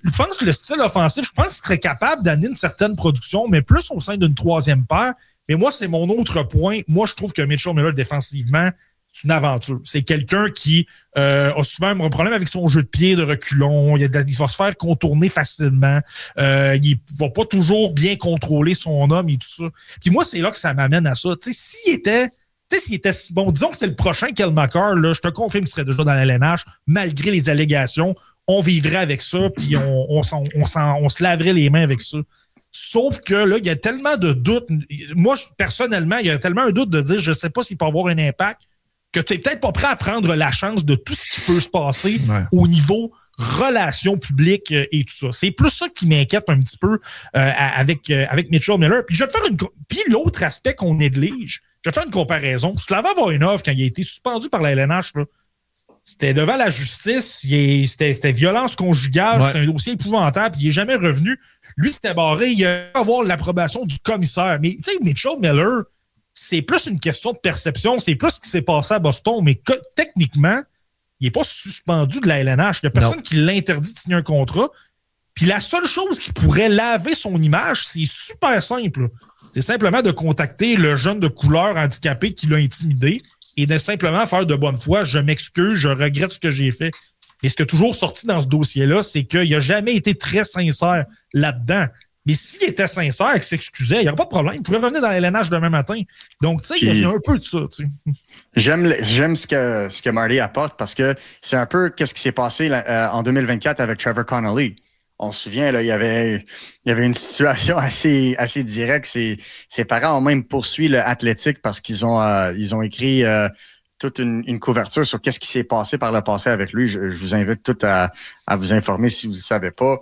je pense que le style offensif, je pense qu'il serait capable d'amener une certaine production, mais plus au sein d'une troisième paire. Mais moi, c'est mon autre point. Moi, je trouve que Mitchell Miller, défensivement, c'est une aventure. C'est quelqu'un qui a souvent un problème avec son jeu de pied de reculon. Il va se faire contourner facilement. Il va pas toujours bien contrôler son homme et tout ça. Puis moi, c'est là que ça m'amène à ça. Tu sais, s'il était si bon, disons que c'est le prochain Kel McCarr, là, je te confirme qu'il serait déjà dans la LNH, malgré les allégations. On vivrait avec ça, puis on se laverait les mains avec ça. Sauf que là, il y a tellement de doutes. Moi, personnellement, il y a tellement un doute de dire je sais pas s'il peut avoir un impact que tu n'es peut-être pas prêt à prendre la chance de tout ce qui peut se passer au niveau relations publiques et tout ça. C'est plus ça qui m'inquiète un petit peu avec Mitchell Miller. Puis je vais te faire puis l'autre aspect qu'on néglige, je vais te faire une comparaison. Slava Voinov, quand il a été suspendu par la LNH, là, c'était devant la justice, c'était violence conjugale, c'était un dossier épouvantable, puis il n'est jamais revenu. Lui, c'était barré, il a pu avoir l'approbation du commissaire. Mais tu sais, Mitchell Miller, c'est plus une question de perception, c'est plus ce qui s'est passé à Boston, mais techniquement, il n'est pas suspendu de la LNH. Il n'y a personne qui l'interdit de signer un contrat. Puis la seule chose qui pourrait laver son image, c'est super simple. C'est simplement de contacter le jeune de couleur handicapé qui l'a intimidé et de simplement faire de bonne foi, je m'excuse, je regrette ce que j'ai fait. Et ce qui est toujours sorti dans ce dossier-là, c'est qu'il n'a jamais été très sincère là-dedans. Mais s'il était sincère et qu'il s'excusait, il n'y aurait pas de problème. Il pourrait revenir dans la LNH demain matin. Donc, tu sais, il y a un peu de ça. Tu sais. J'aime ce que Marty apporte parce que c'est un peu ce qui s'est passé en 2024 avec Trevor Connolly. On se souvient, là, il y avait une situation assez directe. Ses parents ont même poursuivi l'Athletic parce qu'ils ont écrit toute une couverture sur qu'est-ce qui s'est passé par le passé avec lui. Je vous invite tous à vous informer si vous ne le savez pas.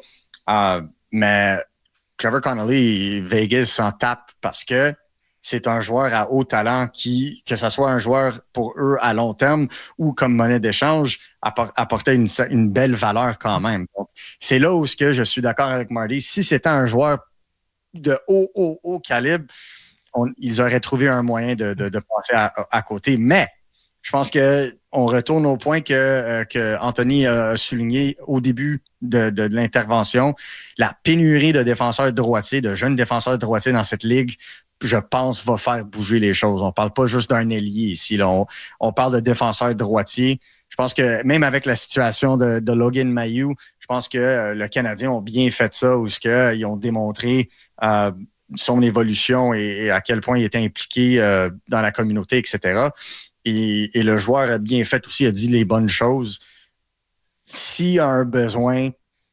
Mais Trevor Connolly, Vegas s'en tape parce que c'est un joueur à haut talent que ce soit un joueur pour eux à long terme ou comme monnaie d'échange, apportait une belle valeur quand même. Donc, c'est là où je suis d'accord avec Marty. Si c'était un joueur de haut calibre, ils auraient trouvé un moyen de passer à côté. Mais je pense qu'on retourne au point que Anthony a souligné au début de l'intervention. La pénurie de défenseurs droitiers, de jeunes défenseurs droitiers dans cette ligue, je pense, va faire bouger les choses. On ne parle pas juste d'un ailier ici. Là. On parle de défenseurs droitiers. Je pense que même avec la situation de Logan Mailloux, je pense que le Canadien ont bien fait ça, où ils ont démontré son évolution et à quel point il était impliqué dans la communauté, etc. Et le joueur a bien fait aussi, a dit les bonnes choses. S'il y a un besoin,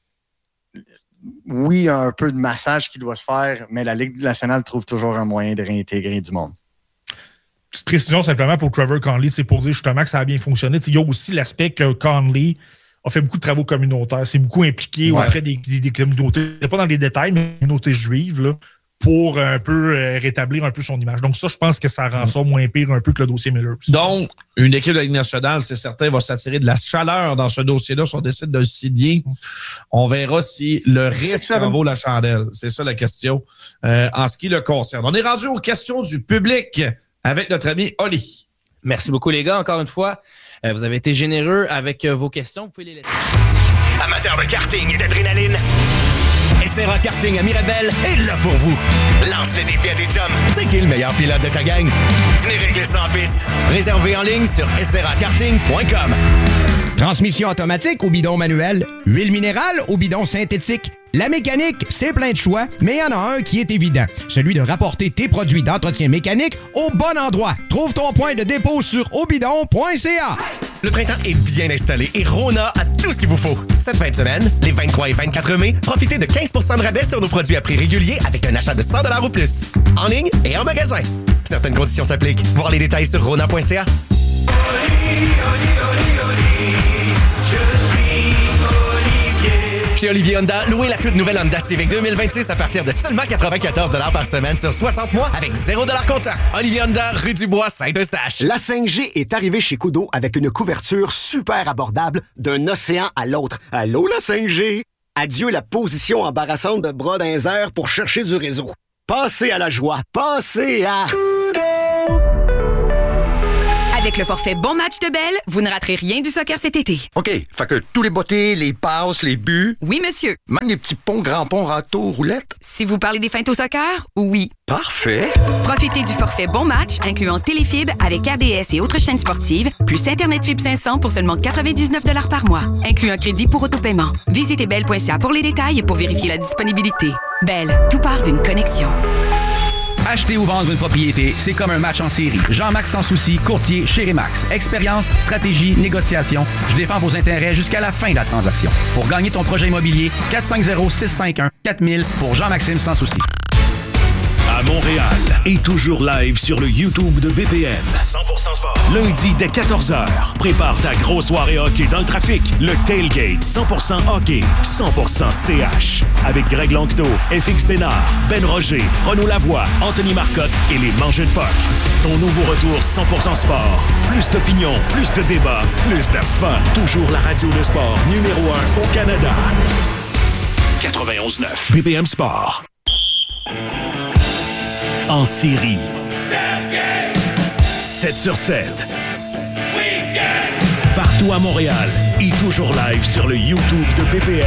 oui, il y a un peu de massage qui doit se faire, mais la Ligue nationale trouve toujours un moyen de réintégrer du monde. Petite précision simplement pour Trevor Connolly, c'est pour dire justement que ça a bien fonctionné. Il y a aussi l'aspect que Connolly a fait beaucoup de travaux communautaires. C'est beaucoup impliqué auprès des communautés, pas dans les détails, mais des communautés juives, là, pour un peu rétablir un peu son image. Donc ça, je pense que ça rend ça moins pire un peu que le dossier Miller. Donc, une équipe de la Ligue nationale, c'est certain, va s'attirer de la chaleur dans ce dossier-là si on décide de le signer. On verra si le risque en vaut la chandelle. C'est ça la question en ce qui le concerne. On est rendu aux questions du public avec notre ami Oli. Merci beaucoup les gars, encore une fois. Vous avez été généreux avec vos questions. Vous pouvez les laisser. Amateurs de karting et d'adrénaline, SRA Karting à Mirabel est là pour vous. Lance le défi à tes chums. C'est qui le meilleur pilote de ta gang? Venez régler ça en piste. Réservez en ligne sur srakarting.com. Transmission automatique ou bidon manuel? Huile minérale ou bidon synthétique? La mécanique, c'est plein de choix, mais il y en a un qui est évident. Celui de rapporter tes produits d'entretien mécanique au bon endroit. Trouve ton point de dépôt sur obidon.ca. Le printemps est bien installé et Rona a tout ce qu'il vous faut. Cette fin de semaine, les 23 et 24 mai, profitez de 15% de rabais sur nos produits à prix régulier avec un achat de 100$ ou plus. En ligne et en magasin. Certaines conditions s'appliquent. Voir les détails sur rona.ca. Chez Olivier Honda, louez la toute nouvelle Honda Civic 2026 à partir de seulement 94$ par semaine sur 60 mois avec 0$ comptant. Olivier Honda, rue du Bois, Saint-Eustache. La 5G est arrivée chez Kudo avec une couverture super abordable d'un océan à l'autre. Allô, la 5G? Adieu la position embarrassante de bras dans les airs pour chercher du réseau. Passez à la joie. Passez à... Avec le forfait Bon Match de Bell, vous ne raterez rien du soccer cet été. OK, fait que tous les bottés, les passes, les buts... Oui, monsieur. Même les petits ponts, grands ponts, râteaux, roulettes? Si vous parlez des feintes au soccer, oui. Parfait! Profitez du forfait Bon Match, incluant Téléfibre avec RDS et autres chaînes sportives, plus Internet Fibre 500 pour seulement 99 $ par mois, inclut un crédit pour autopaiement. Visitez bell.ca pour les détails et pour vérifier la disponibilité. Bell, tout part d'une connexion. Acheter ou vendre une propriété, c'est comme un match en série. Jean-Max Sans Souci, courtier chez Remax. Expérience, stratégie, négociation. Je défends vos intérêts jusqu'à la fin de la transaction. Pour gagner ton projet immobilier, 450-651-4000 pour Jean-Maxime Sans Souci. À Montréal et toujours live sur le YouTube de BPM. 100% sport. Lundi dès 14h. Prépare ta grosse soirée hockey dans le trafic. Le Tailgate 100% hockey, 100% CH. Avec Greg Lanctot, FX Bénard, Ben Roger, Renaud Lavoie, Anthony Marcotte et les Mangeux de Puck. Ton nouveau retour 100% sport. Plus d'opinion, plus de débats, plus de fun. Toujours la radio de sport numéro 1 au Canada. 91.9 BPM Sport. En série. 7 sur 7. Partout à Montréal et toujours live sur le YouTube de BPM.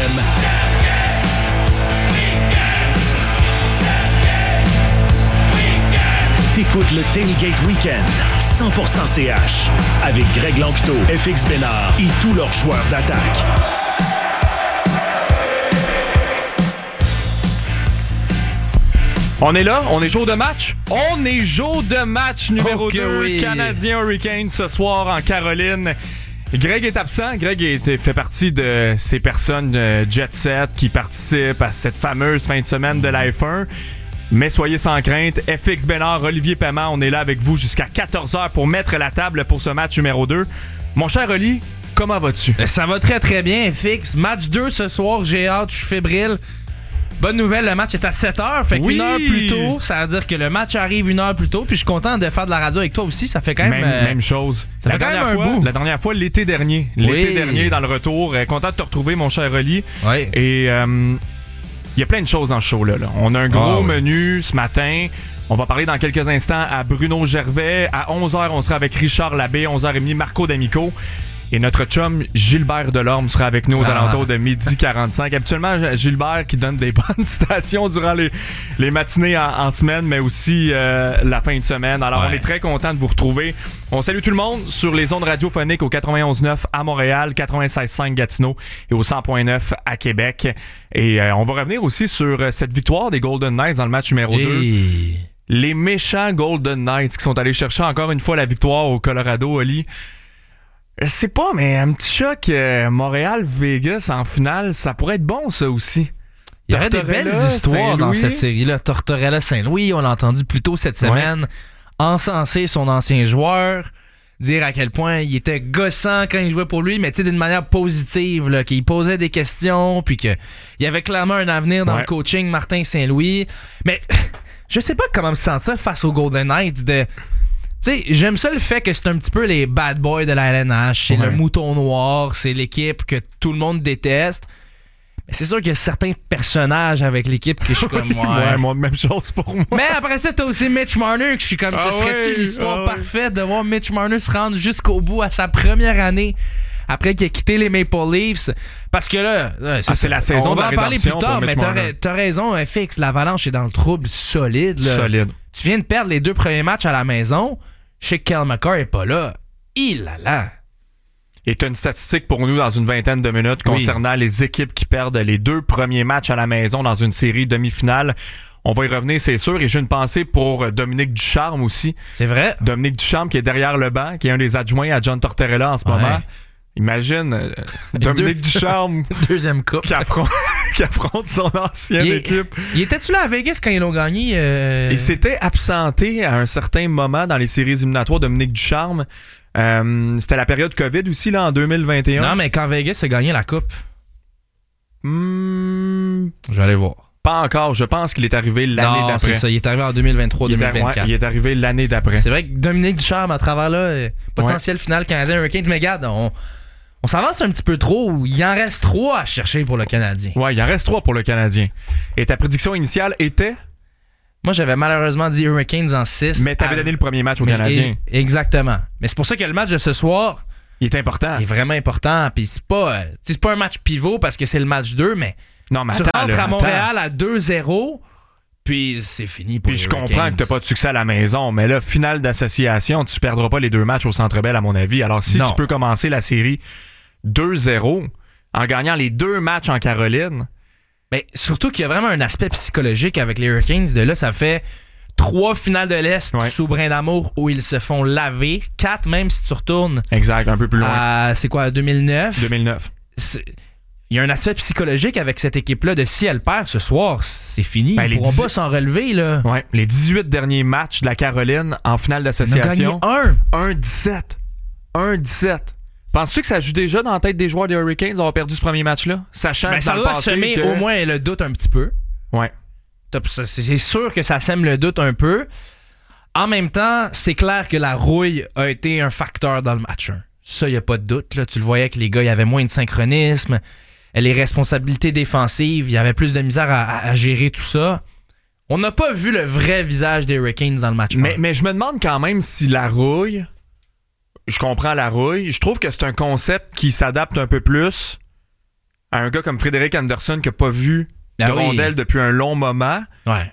T'écoutes le Tailgate Weekend 100% CH avec Greg Lanctot, FX Bénard et tous leurs joueurs d'attaque. On est là, on est jour de match. On est jour de match numéro 2, oui. Canadien Hurricanes ce soir en Caroline. Greg est absent. Greg fait partie de ces personnes jet set qui participent à cette fameuse fin de semaine de la F1. Mais soyez sans crainte, FX Bénard, Olivier Paiement, on est là avec vous jusqu'à 14h pour mettre la table pour ce match numéro 2. Mon cher Oli, comment vas-tu? Ça va très très bien, FX. Match 2 ce soir, j'ai hâte, je suis fébrile. Bonne nouvelle, le match est à 7h, fait qu'une heure plus tôt, ça veut dire que le match arrive une heure plus tôt, puis je suis content de faire de la radio avec toi aussi, ça fait quand même... Même chose. Ça fait quand même un bout. La dernière fois, l'été dernier, dans le retour, content de te retrouver, mon cher Oli. Oui. Et il y a plein de choses dans ce show-là. Là. On a un gros menu ce matin. On va parler dans quelques instants à Bruno Gervais. À 11h, on sera avec Richard Labbé, 11h30, Marco D'Amico. Et notre chum Gilbert Delorme sera avec nous aux alentours de 12h45. Habituellement, Gilbert qui donne des bonnes citations durant les matinées en semaine, mais aussi la fin de semaine. Alors, on est très content de vous retrouver. On salue tout le monde sur les ondes radiophoniques au 91.9 à Montréal, 96.5 Gatineau et au 100.9 à Québec. Et on va revenir aussi sur cette victoire des Golden Knights dans le match numéro 2. Les méchants Golden Knights qui sont allés chercher encore une fois la victoire au Colorado, Oli. Je sais pas, mais un petit choc Montréal-Vegas en finale, ça pourrait être bon, ça aussi. Il y aurait des belles histoires dans cette série-là. Tortorella-Saint-Louis, on l'a entendu plus tôt cette semaine, encenser son ancien joueur, dire à quel point il était gossant quand il jouait pour lui, mais tu sais, d'une manière positive, là, qu'il posait des questions, puis qu'il y avait clairement un avenir dans le coaching, Martin Saint-Louis. Mais je sais pas comment me sentir face aux Golden Knights de... Tu sais, j'aime ça le fait que c'est un petit peu les bad boys de la LNH. C'est le mouton noir, c'est l'équipe que tout le monde déteste. Mais c'est sûr qu'il y a certains personnages avec l'équipe que je suis comme moi. Moi, même chose pour moi. Mais après ça, t'as aussi Mitch Marner que je suis comme ce serait-tu l'histoire parfaite de voir Mitch Marner se rendre jusqu'au bout à sa première année après qu'il a quitté les Maple Leafs. Parce que là, c'est la saison on de va la en parler plus tard, mais Marner. t'as raison, FX, l'Avalanche est dans le trouble solide. Là. Solide. Tu viens de perdre les 2 premiers matchs à la maison. Je sais que Cale Makar est pas là. Il a là. Et tu as une statistique pour nous dans une vingtaine de minutes concernant les équipes qui perdent les 2 premiers matchs à la maison dans une série demi-finale. On va y revenir, c'est sûr. Et j'ai une pensée pour Dominique Ducharme aussi. C'est vrai. Dominique Ducharme qui est derrière le banc, qui est un des adjoints à John Tortorella en ce moment. Imagine Dominique Ducharme deuxième coupe qui affronte son ancienne équipe. Il était-tu là à Vegas quand ils l'ont gagné? Il s'était absenté à un certain moment dans les séries éliminatoires, Dominique Ducharme. C'était la période COVID aussi là en 2021. Non, mais quand Vegas a gagné la coupe. Je vais aller voir. Pas encore, je pense qu'il est arrivé l'année d'après. C'est ça, il est arrivé en 2023-2024. Il est arrivé l'année d'après. C'est vrai que Dominique Ducharme à travers là, potentiel final canadien Hurricanes, mais regarde, on s'avance un petit peu trop. Il en reste 3 à chercher pour le Canadien. Ouais, il en reste 3 pour le Canadien. Et ta prédiction initiale était? Moi, j'avais malheureusement dit Hurricanes en 6. Mais t'avais donné le premier match aux Canadiens. Exactement. Mais c'est pour ça que le match de ce soir... Il est important. Il est vraiment important. Puis c'est pas un match pivot parce que c'est le match 2, mais, tu rentres à Montréal à 2-0, puis c'est fini pour les Puis je Hurricanes. comprends que t'as pas de succès à la maison, mais là, finale d'association, tu perdras pas les 2 matchs au Centre Bell, à mon avis. Alors si tu peux commencer la série 2-0 en gagnant les 2 matchs en Caroline... Ben, surtout qu'il y a vraiment un aspect psychologique avec les Hurricanes. De là, ça fait 3 finales de l'Est sous Brindamour où ils se font laver. 4 même si tu retournes. Exact, un peu plus loin. C'est quoi, 2009? 2009. Il y a un aspect psychologique avec cette équipe-là de si elle perd ce soir, c'est fini. Ils ne pourront pas s'en relever. Là. Ouais, les 18 derniers matchs de la Caroline en finale d'association. On a gagné 1-17. 1-17. Penses-tu que ça joue déjà dans la tête des joueurs des Hurricanes d'avoir perdu ce premier match-là? Sachant que ça doit semer au moins le doute un petit peu. Ouais. C'est sûr que ça sème le doute un peu. En même temps, c'est clair que la rouille a été un facteur dans le match 1. Ça, il n'y a pas de doute. Là. Tu le voyais que les gars, il y avait moins de synchronisme. Les responsabilités défensives, il y avait plus de misère à gérer tout ça. On n'a pas vu le vrai visage des Hurricanes dans le match 1. Mais je me demande quand même si la rouille... Je comprends la rouille. Je trouve que c'est un concept qui s'adapte un peu plus à un gars comme Frédéric Anderson qui n'a pas vu de rondelle depuis un long moment. Ouais.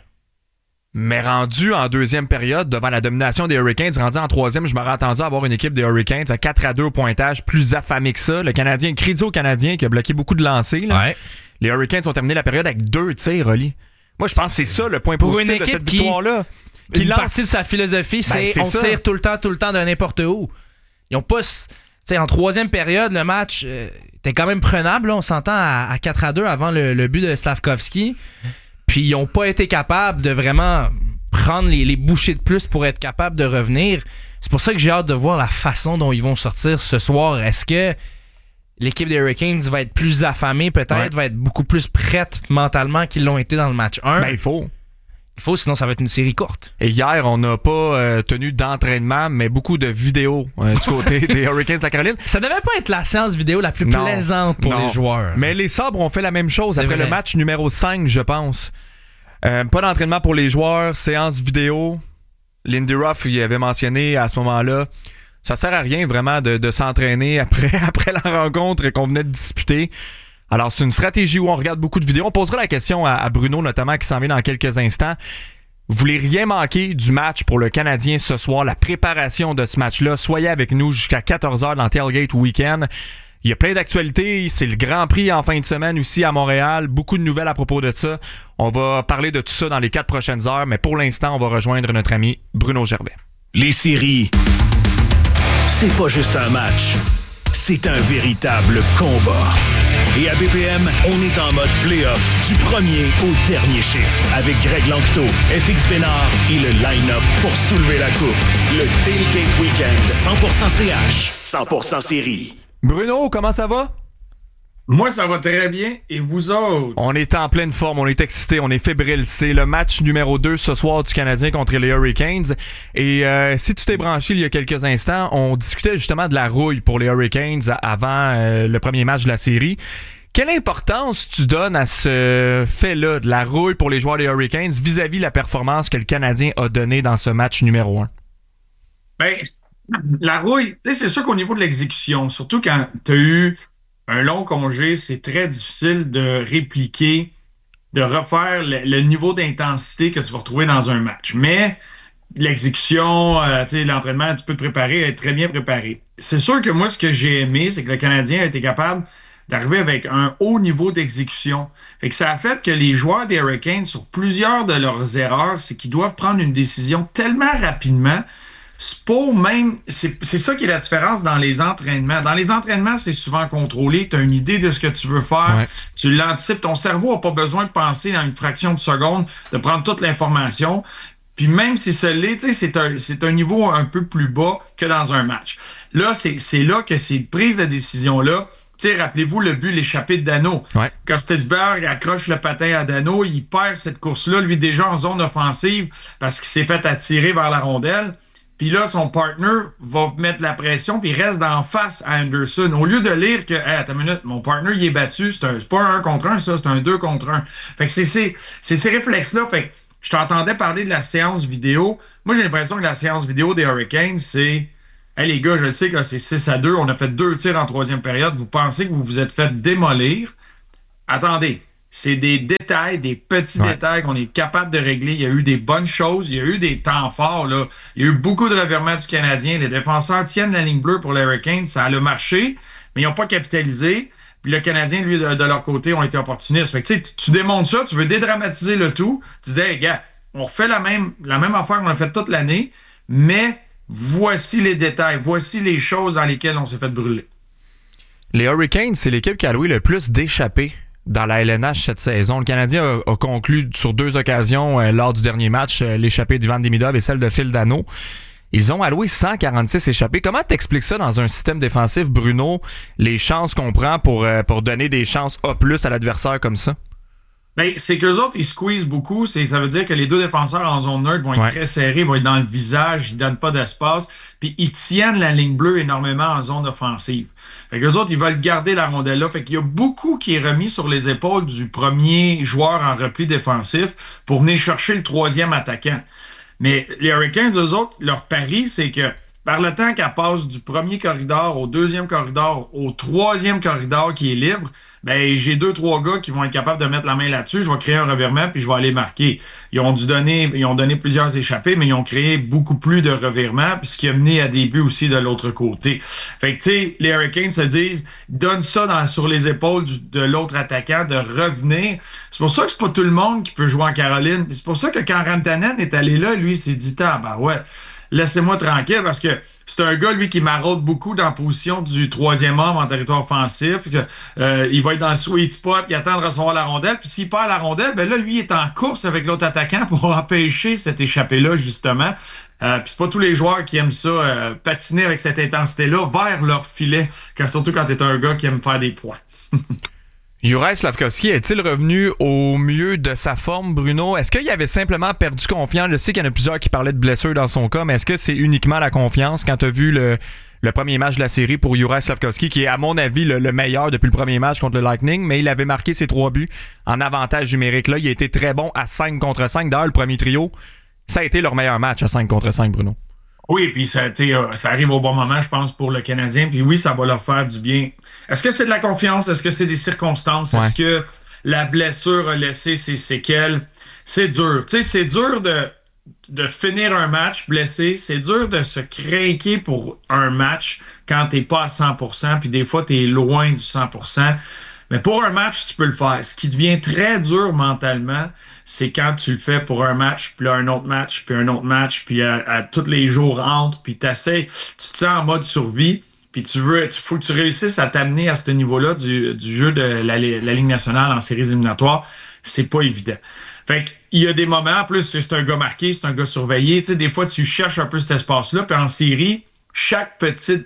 Mais rendu en deuxième période, devant la domination des Hurricanes, rendu en troisième, je m'aurais attendu à avoir une équipe des Hurricanes à 4-2 au pointage, plus affamée que ça. Le Canadien, crédit au Canadien qui a bloqué beaucoup de lancers. Là. Ouais. Les Hurricanes ont terminé la période avec 2 tirs, Oli. Moi, je pense que c'est ça le point positif de cette victoire-là. Une partie de sa philosophie, c'est on tire tout le temps de n'importe où. Ils ont pas... en troisième période, le match était quand même prenable. Là, on s'entend à 4-2 avant le but de Slavkovski. Puis ils n'ont pas été capables de vraiment prendre les bouchées de plus pour être capables de revenir. C'est pour ça que j'ai hâte de voir la façon dont ils vont sortir ce soir. Est-ce que l'équipe des Hurricanes va être plus affamée, peut-être, va être beaucoup plus prête mentalement qu'ils l'ont été dans le match 1? Ben, il faut, sinon ça va être une série courte. Et hier, on n'a pas tenu d'entraînement, mais beaucoup de vidéos du côté des Hurricanes de la Caroline. Ça devait pas être la séance vidéo la plus plaisante pour les joueurs. Mais les Sabres ont fait la même chose après le match numéro 5, je pense. Pas d'entraînement pour les joueurs, séance vidéo. Lindy Ruff, il avait mentionné à ce moment-là, ça sert à rien vraiment de s'entraîner après la rencontre qu'on venait de disputer. Alors, c'est une stratégie où on regarde beaucoup de vidéos. On posera la question à Bruno, notamment, qui s'en vient dans quelques instants. Vous voulez rien manquer du match pour le Canadien ce soir, la préparation de ce match-là. Soyez avec nous jusqu'à 14h dans Tailgate Weekend. Il y a plein d'actualités. C'est le Grand Prix en fin de semaine aussi à Montréal. Beaucoup de nouvelles à propos de ça. On va parler de tout ça dans les 4 prochaines heures, mais pour l'instant, on va rejoindre notre ami Bruno Gervais. Les séries, c'est pas juste un match. C'est un véritable combat. Et à BPM, on est en mode play-off du premier au dernier chiffre avec Greg Lanctot, FX Bénard et le line-up pour soulever la coupe. Le Tailgate Weekend, 100% CH, 100% série. Bruno, comment ça va? Moi, ça va très bien. Et vous autres? On est en pleine forme, on est excités, on est fébrile. C'est le match numéro 2 ce soir du Canadien contre les Hurricanes. Et si tu t'es branché il y a quelques instants, on discutait justement de la rouille pour les Hurricanes avant le premier match de la série. Quelle importance tu donnes à ce fait-là, de la rouille pour les joueurs des Hurricanes vis-à-vis la performance que le Canadien a donnée dans ce match numéro 1? Ben, la rouille, c'est sûr qu'au niveau de l'exécution, surtout quand tu as eu un long congé, c'est très difficile de répliquer, de refaire le niveau d'intensité que tu vas retrouver dans un match. Mais l'exécution, l'entraînement, tu peux te préparer, être très bien préparé. C'est sûr que moi, ce que j'ai aimé, c'est que le Canadien a été capable d'arriver avec un haut niveau d'exécution. Fait que ça a fait que les joueurs des Hurricanes, sur plusieurs de leurs erreurs, c'est qu'ils doivent prendre une décision tellement rapidement. C'est ça qui est la différence dans les entraînements. Dans les entraînements, c'est souvent contrôlé. Tu as une idée de ce que tu veux faire. Tu l'anticipes. Ton cerveau n'a pas besoin de penser dans une fraction de seconde, de prendre toute l'information. Puis même si ce l'est, c'est un niveau un peu plus bas que dans un match. Là, c'est là que ces prises de décision-là, rappelez-vous le but, l'échappée de Danault. Quand Stetsberg accroche le patin à Danault, il perd cette course-là, lui déjà en zone offensive parce qu'il s'est fait attirer vers la rondelle. Puis là, son partner va mettre la pression puis il reste d'en face à Anderson. Au lieu de lire que, attends une minute, mon partner, il est battu, c'est pas un 1 contre 1, ça, c'est un 2 contre 1. Fait que c'est ces réflexes-là. Fait que je t'entendais parler de la séance vidéo. Moi, j'ai l'impression que la séance vidéo des Hurricanes, c'est « Hey les gars, je sais que c'est 6-2, on a fait 2 tirs en troisième période, vous pensez que vous vous êtes fait démolir? Attendez, c'est des détails, des petits détails qu'on est capable de régler. Il y a eu des bonnes choses, il y a eu des temps forts. Là. Il y a eu beaucoup de revirements du Canadien. Les défenseurs tiennent la ligne bleue pour les Hurricanes, ça a le marché, mais ils n'ont pas capitalisé. Puis le Canadien, lui, de leur côté, ont été opportunistes. Fait que, tu démontres ça, tu veux dédramatiser le tout. Tu dis, hey, gars, on refait la même affaire qu'on a fait toute l'année, mais voici les détails, voici les choses dans lesquelles on s'est fait brûler. Les Hurricanes, c'est l'équipe qui a alloué le plus d'échappées dans la LNH cette saison. Le Canadien a conclu sur 2 occasions lors du dernier match, l'échappée d'Ivan Demidov et celle de Phil Danault. Ils ont alloué 146 échappées. Comment t'expliques ça dans un système défensif, Bruno, les chances qu'on prend pour donner des chances A+ à l'adversaire comme ça? Ben, c'est qu'eux autres, ils squeezent beaucoup. Ça veut dire que les 2 défenseurs en zone neutre vont être très serrés, vont être dans le visage, ils donnent pas d'espace. Puis ils tiennent la ligne bleue énormément en zone offensive. Fait qu'eux autres, ils veulent garder la rondelle là. Fait qu'il y a beaucoup qui est remis sur les épaules du premier joueur en repli défensif pour venir chercher le 3e attaquant. Mais les Hurricanes, eux autres, leur pari, c'est que par le temps qu'elle passe du premier corridor au 2e corridor au 3e corridor qui est libre, ben j'ai 2-3 gars qui vont être capables de mettre la main là-dessus. Je vais créer un revirement puis je vais aller marquer. Ils ont donné plusieurs échappées, mais ils ont créé beaucoup plus de revirements, puis ce qui a mené à des buts aussi de l'autre côté. Fait que tu sais, les Hurricanes se disent, donne ça sur les épaules de l'autre attaquant de revenir. C'est pour ça que c'est pas tout le monde qui peut jouer en Caroline. Puis c'est pour ça que quand Rantanen est allé là, lui, il s'est dit, laissez-moi tranquille parce que c'est un gars, lui, qui maraude beaucoup dans la position du 3e homme en territoire offensif. Il va être dans le sweet spot, il attend de recevoir la rondelle. Puis s'il perd la rondelle, ben là, lui, il est en course avec l'autre attaquant pour empêcher cette échappée-là, justement. Puis c'est pas tous les joueurs qui aiment ça, patiner avec cette intensité-là vers leur filet, surtout quand t'es un gars qui aime faire des points. Juraj Slafkovský est-il revenu au mieux de sa forme, Bruno? Est-ce qu'il avait simplement perdu confiance? Je sais qu'il y en a plusieurs qui parlaient de blessure dans son cas, mais est-ce que c'est uniquement la confiance quand tu as vu le premier match de la série pour Juraj Slafkovský, qui est à mon avis le meilleur depuis le premier match contre le Lightning, mais il avait marqué ses 3 buts en avantage numérique. Là, il a été très bon à 5 contre 5. D'ailleurs, le premier trio, ça a été leur meilleur match à 5 contre 5, Bruno. Oui, puis ça arrive au bon moment, je pense, pour le Canadien. Puis oui, ça va leur faire du bien. Est-ce que c'est de la confiance? Est-ce que c'est des circonstances? Est-ce que la blessure a laissé ses séquelles? C'est dur. Tu sais, c'est dur de finir un match blessé. C'est dur de se craquer pour un match quand t'es pas à 100%. Puis des fois, t'es loin du 100%. Mais pour un match, tu peux le faire. Ce qui devient très dur mentalement, c'est quand tu le fais pour un match, puis là, un autre match, puis un autre match, puis à tous les jours entre, puis tu te sens en mode survie, puis faut que tu réussisses à t'amener à ce niveau-là du jeu de la Ligue nationale en séries éliminatoires. C'est pas évident. Fait qu'il y a des moments, en plus, c'est un gars marqué, c'est un gars surveillé. Tu sais, des fois, tu cherches un peu cet espace-là, puis en série, chaque petite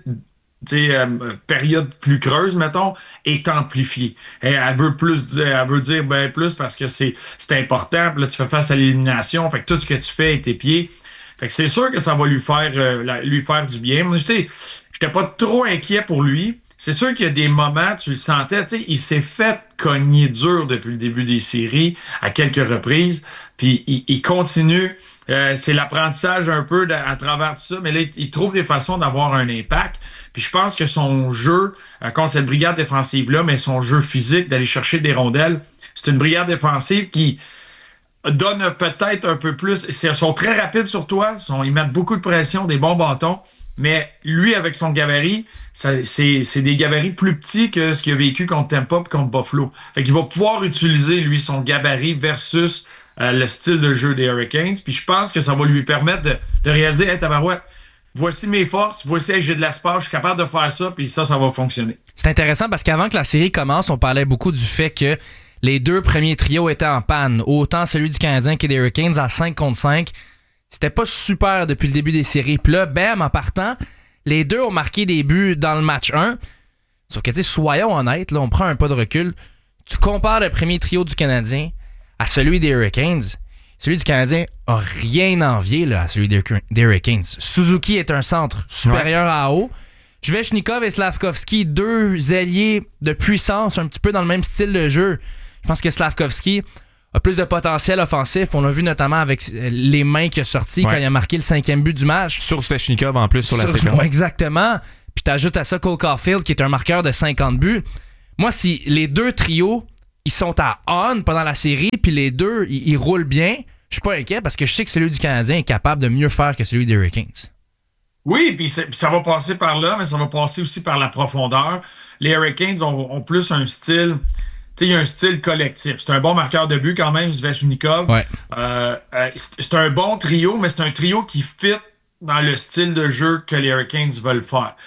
période plus creuse, mettons, est amplifiée. Elle veut dire plus parce que c'est important. Puis là, tu fais face à l'élimination. Fait que tout ce que tu fais est tes pieds. Fait que c'est sûr que ça va lui faire du bien. Moi, j'étais pas trop inquiet pour lui. C'est sûr qu'il y a des moments, tu le sentais, tu sais, il s'est fait cogner dur depuis le début des séries à quelques reprises. Puis il continue. C'est l'apprentissage un peu à travers tout ça. Mais là, il trouve des façons d'avoir un impact. Puis je pense que son jeu contre cette brigade défensive-là, mais son jeu physique d'aller chercher des rondelles, c'est une brigade défensive qui donne peut-être un peu plus. Ils sont très rapides sur toi. Ils mettent beaucoup de pression, des bons bâtons. Mais lui, avec son gabarit, c'est des gabarits plus petits que ce qu'il a vécu contre Tampa et contre Buffalo. Fait qu'il va pouvoir utiliser, lui, son gabarit versus le style de jeu des Hurricanes. Puis je pense que ça va lui permettre de réaliser, « Hey, tabarouette, voici mes forces, voici, j'ai de l'espace, je suis capable de faire ça, puis ça va fonctionner. » C'est intéressant parce qu'avant que la série commence, on parlait beaucoup du fait que les 2 premiers trios étaient en panne. Autant celui du Canadien que des Hurricanes à 5 contre 5. C'était pas super depuis le début des séries. Puis là, bam, en partant, les 2 ont marqué des buts dans le match 1. Sauf que, tu sais, soyons honnêtes, là, on prend un pas de recul. Tu compares le premier trio du Canadien à celui des Hurricanes. Celui du Canadien a rien envié là, à celui des Hurricanes. Suzuki est un centre supérieur à haut. Svechnikov et Slafkovský, 2 ailiers de puissance, un petit peu dans le même style de jeu. Je pense que Slafkovský a plus de potentiel offensif. On l'a vu notamment avec les mains qu'il a sorties quand il a marqué le 5e but du match. Sur Svechnikov en plus sur la séquence. Exactement. Puis t'ajoutes à ça Cole Caulfield qui est un marqueur de 50 buts. Moi, si les deux trios, ils sont à on pendant la série, puis les deux, ils roulent bien, je suis pas inquiet parce que je sais que celui du Canadien est capable de mieux faire que celui des Hurricanes. Oui, puis ça va passer par là, mais ça va passer aussi par la profondeur. Les Hurricanes ont plus un style... Tu sais, il y a un style collectif. C'est un bon marqueur de but quand même, Svechnikov. Ouais. C'est un bon trio, mais c'est un trio qui fit dans le style de jeu que les Hurricanes veulent faire.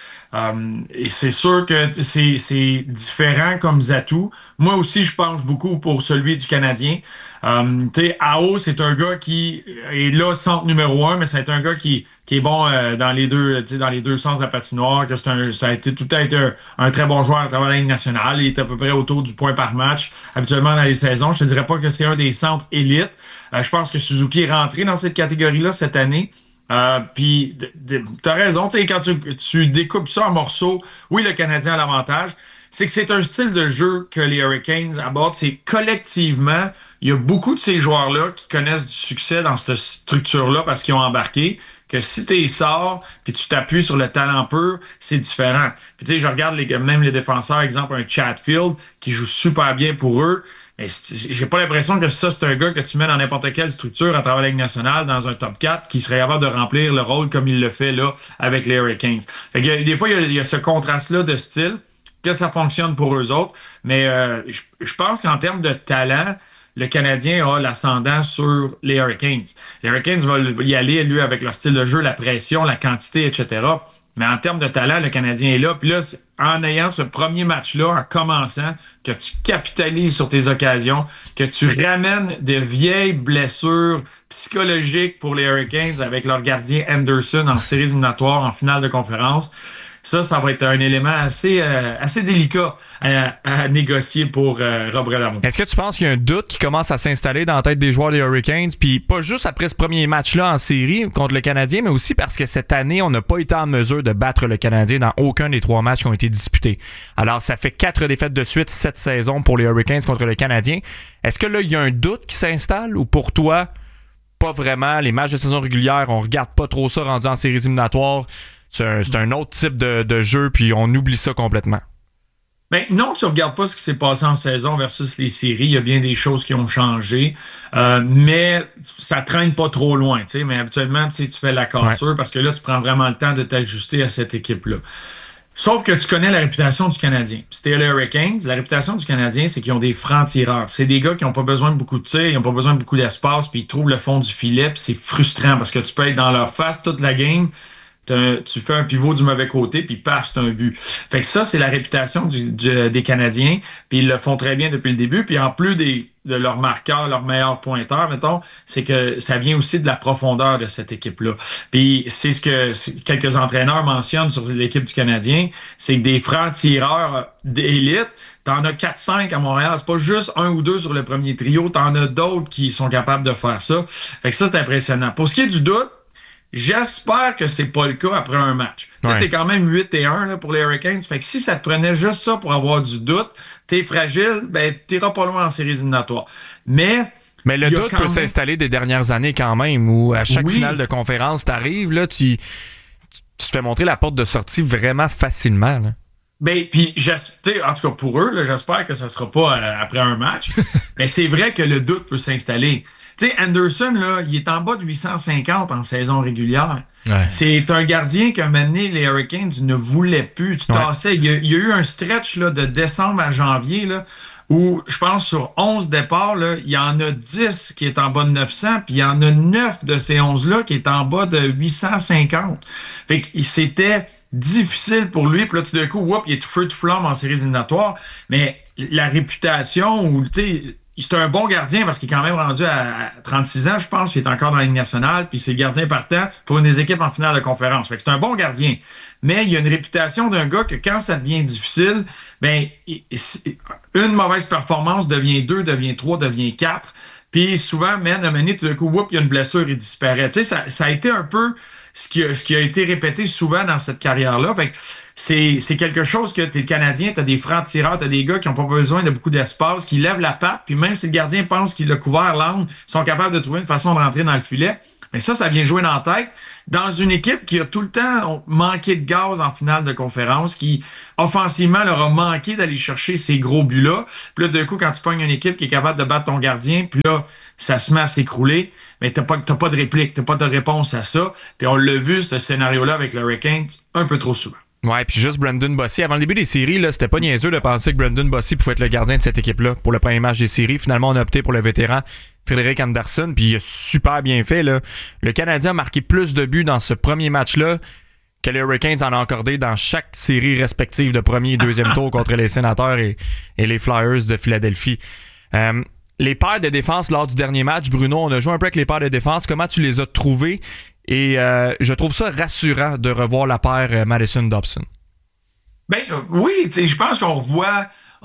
Et c'est sûr que c'est différent comme atout. Moi aussi, je pense beaucoup pour celui du Canadien. Tu sais, Aho, c'est un gars qui est là centre numéro 1, mais c'est un gars qui est bon dans les deux sens de la patinoire, que ça a été un très bon joueur à travers la Ligue nationale. Il est à peu près autour du point par match, habituellement dans les saisons. Je te dirais pas que c'est un des centres élites. Je pense que Suzuki est rentré dans cette catégorie-là cette année. Puis t'as raison, tu sais, quand tu découpes ça en morceaux, oui, le Canadien a l'avantage. C'est que c'est un style de jeu que les Hurricanes abordent. C'est collectivement, il y a beaucoup de ces joueurs-là qui connaissent du succès dans cette structure-là parce qu'ils ont embarqué. Que si tu sors puis tu t'appuies sur le talent pur, c'est différent. Puis tu sais, je regarde même les défenseurs, exemple un Chatfield qui joue super bien pour eux. Mais j'ai pas l'impression que ça, c'est un gars que tu mets dans n'importe quelle structure à travers la Ligue nationale, dans un top 4, qui serait capable de remplir le rôle comme il le fait là avec les Hurricanes. Fait que des fois, il y a ce contraste-là de style, que ça fonctionne pour eux autres. Mais je pense qu'en termes de talent, le Canadien a l'ascendant sur les Hurricanes. Les Hurricanes vont y aller, lui, avec leur style de jeu, la pression, la quantité, etc. Mais en termes de talent, le Canadien est là. Puis là, en ayant ce premier match-là, en commençant, que tu capitalises sur tes occasions, que tu ramènes de vieilles blessures psychologiques pour les Hurricanes avec leur gardien Anderson en séries éliminatoires, en finale de conférence, ça va être un élément assez délicat à négocier pour Rob Bradamon. Est-ce que tu penses qu'il y a un doute qui commence à s'installer dans la tête des joueurs des Hurricanes, puis pas juste après ce premier match-là en série contre le Canadien, mais aussi parce que cette année, on n'a pas été en mesure de battre le Canadien dans aucun des 3 matchs qui ont été disputés. Alors, ça fait 4 défaites de suite cette saison pour les Hurricanes contre le Canadien. Est-ce que là, il y a un doute qui s'installe ou pour toi, pas vraiment? Les matchs de saison régulière, on regarde pas trop ça rendu en séries éliminatoires. C'est un autre type de jeu, puis on oublie ça complètement. Ben non, tu ne regardes pas ce qui s'est passé en saison versus les séries. Il y a bien des choses qui ont changé, mais ça traîne pas trop loin. T'sais. Mais habituellement, tu fais la cassure parce que là, tu prends vraiment le temps de t'ajuster à cette équipe-là. Sauf que tu connais la réputation du Canadien. C'était les Hurricanes. La réputation du Canadien, c'est qu'ils ont des francs-tireurs. C'est des gars qui n'ont pas besoin de beaucoup de tirs, ils n'ont pas besoin de beaucoup d'espace, puis ils trouvent le fond du filet, puis c'est frustrant parce que tu peux être dans leur face toute la game. Tu fais un pivot du mauvais côté, puis paf, c'est un but. Fait que ça, c'est la réputation des Canadiens, puis ils le font très bien depuis le début. Puis en plus de leurs marqueurs, leurs meilleurs pointeurs, mettons, c'est que ça vient aussi de la profondeur de cette équipe-là. Puis c'est ce que quelques entraîneurs mentionnent sur l'équipe du Canadien, c'est que des francs-tireurs d'élite, t'en as 4-5 à Montréal. C'est pas juste 1 ou 2 sur le premier trio, t'en as d'autres qui sont capables de faire ça. Fait que ça, c'est impressionnant. Pour ce qui est du doute, j'espère que c'est pas le cas après un match. Tu sais, t'es quand même 8-1 là, pour les Hurricanes. Fait que si ça te prenait juste ça pour avoir du doute, t'es fragile, ben t'iras pas loin en séries éliminatoires. Mais le doute peut s'installer des dernières années quand même, où à chaque finale de conférence, t'arrives, là, tu te fais montrer la porte de sortie vraiment facilement. Là. Ben, puis, en tout cas pour eux, là, j'espère que ça sera pas après un match. Mais c'est vrai que le doute peut s'installer. Tu sais, Anderson, là, il est en bas de 850 en saison régulière. Ouais. C'est un gardien qu'à un moment donné, les Hurricanes ne voulaient plus. Tu tassais. Il y a eu un stretch là, de décembre à janvier là, où, je pense, sur 11 départs, là, il y en a 10 qui est en bas de 900, puis il y en a 9 de ces 11-là qui est en bas de 850. Fait que c'était difficile pour lui. Puis là, tout d'un coup, il est tout feu, tout flamme en séries éliminatoires. Mais la réputation, ou tu sais... C'est un bon gardien parce qu'il est quand même rendu à 36 ans, je pense. Il est encore dans la Ligue nationale. Puis c'est le gardien partant pour une des équipes en finale de conférence. Fait que c'est un bon gardien. Mais il y a une réputation d'un gars que quand ça devient difficile, ben une mauvaise performance devient 2, devient 3, devient 4. Puis souvent, à un moment donné, tout d'un coup, il y a une blessure, il disparaît. Tu sais, ça a été un peu ce qui a été répété souvent dans cette carrière-là. Fait que c'est quelque chose que t'es le Canadien, t'as des francs-tireurs, t'as des gars qui n'ont pas besoin de beaucoup d'espace, qui lèvent la patte, puis même si le gardien pense qu'il a couvert l'angle, ils sont capables de trouver une façon de rentrer dans le filet. Mais ça vient jouer dans la tête dans une équipe qui a tout le temps manqué de gaz en finale de conférence, qui offensivement leur a manqué d'aller chercher ces gros buts-là. Puis là, d'un coup, quand tu pognes une équipe qui est capable de battre ton gardien, puis là, ça se met à s'écrouler, mais t'as pas de réplique, t'as pas de réponse à ça. Puis on l'a vu, ce scénario-là avec le Hurricane, un peu trop souvent. Ouais, puis juste Brendan Bossy. Avant le début des séries, là, c'était pas niaiseux de penser que Brendan Bossy pouvait être le gardien de cette équipe-là pour le premier match des séries. Finalement, on a opté pour le vétéran Frederick Anderson, puis il a super bien fait, là. Le Canadien a marqué plus de buts dans ce premier match-là que les Hurricanes en ont accordé dans chaque série respective de premier et deuxième tour contre les Sénateurs et les Flyers de Philadelphie. Les paires de défense lors du dernier match, Bruno, on a joué un peu avec les paires de défense. Comment tu les as trouvées? Et je trouve ça rassurant de revoir la paire Madison-Dobson. Ben oui, je pense qu'on revoit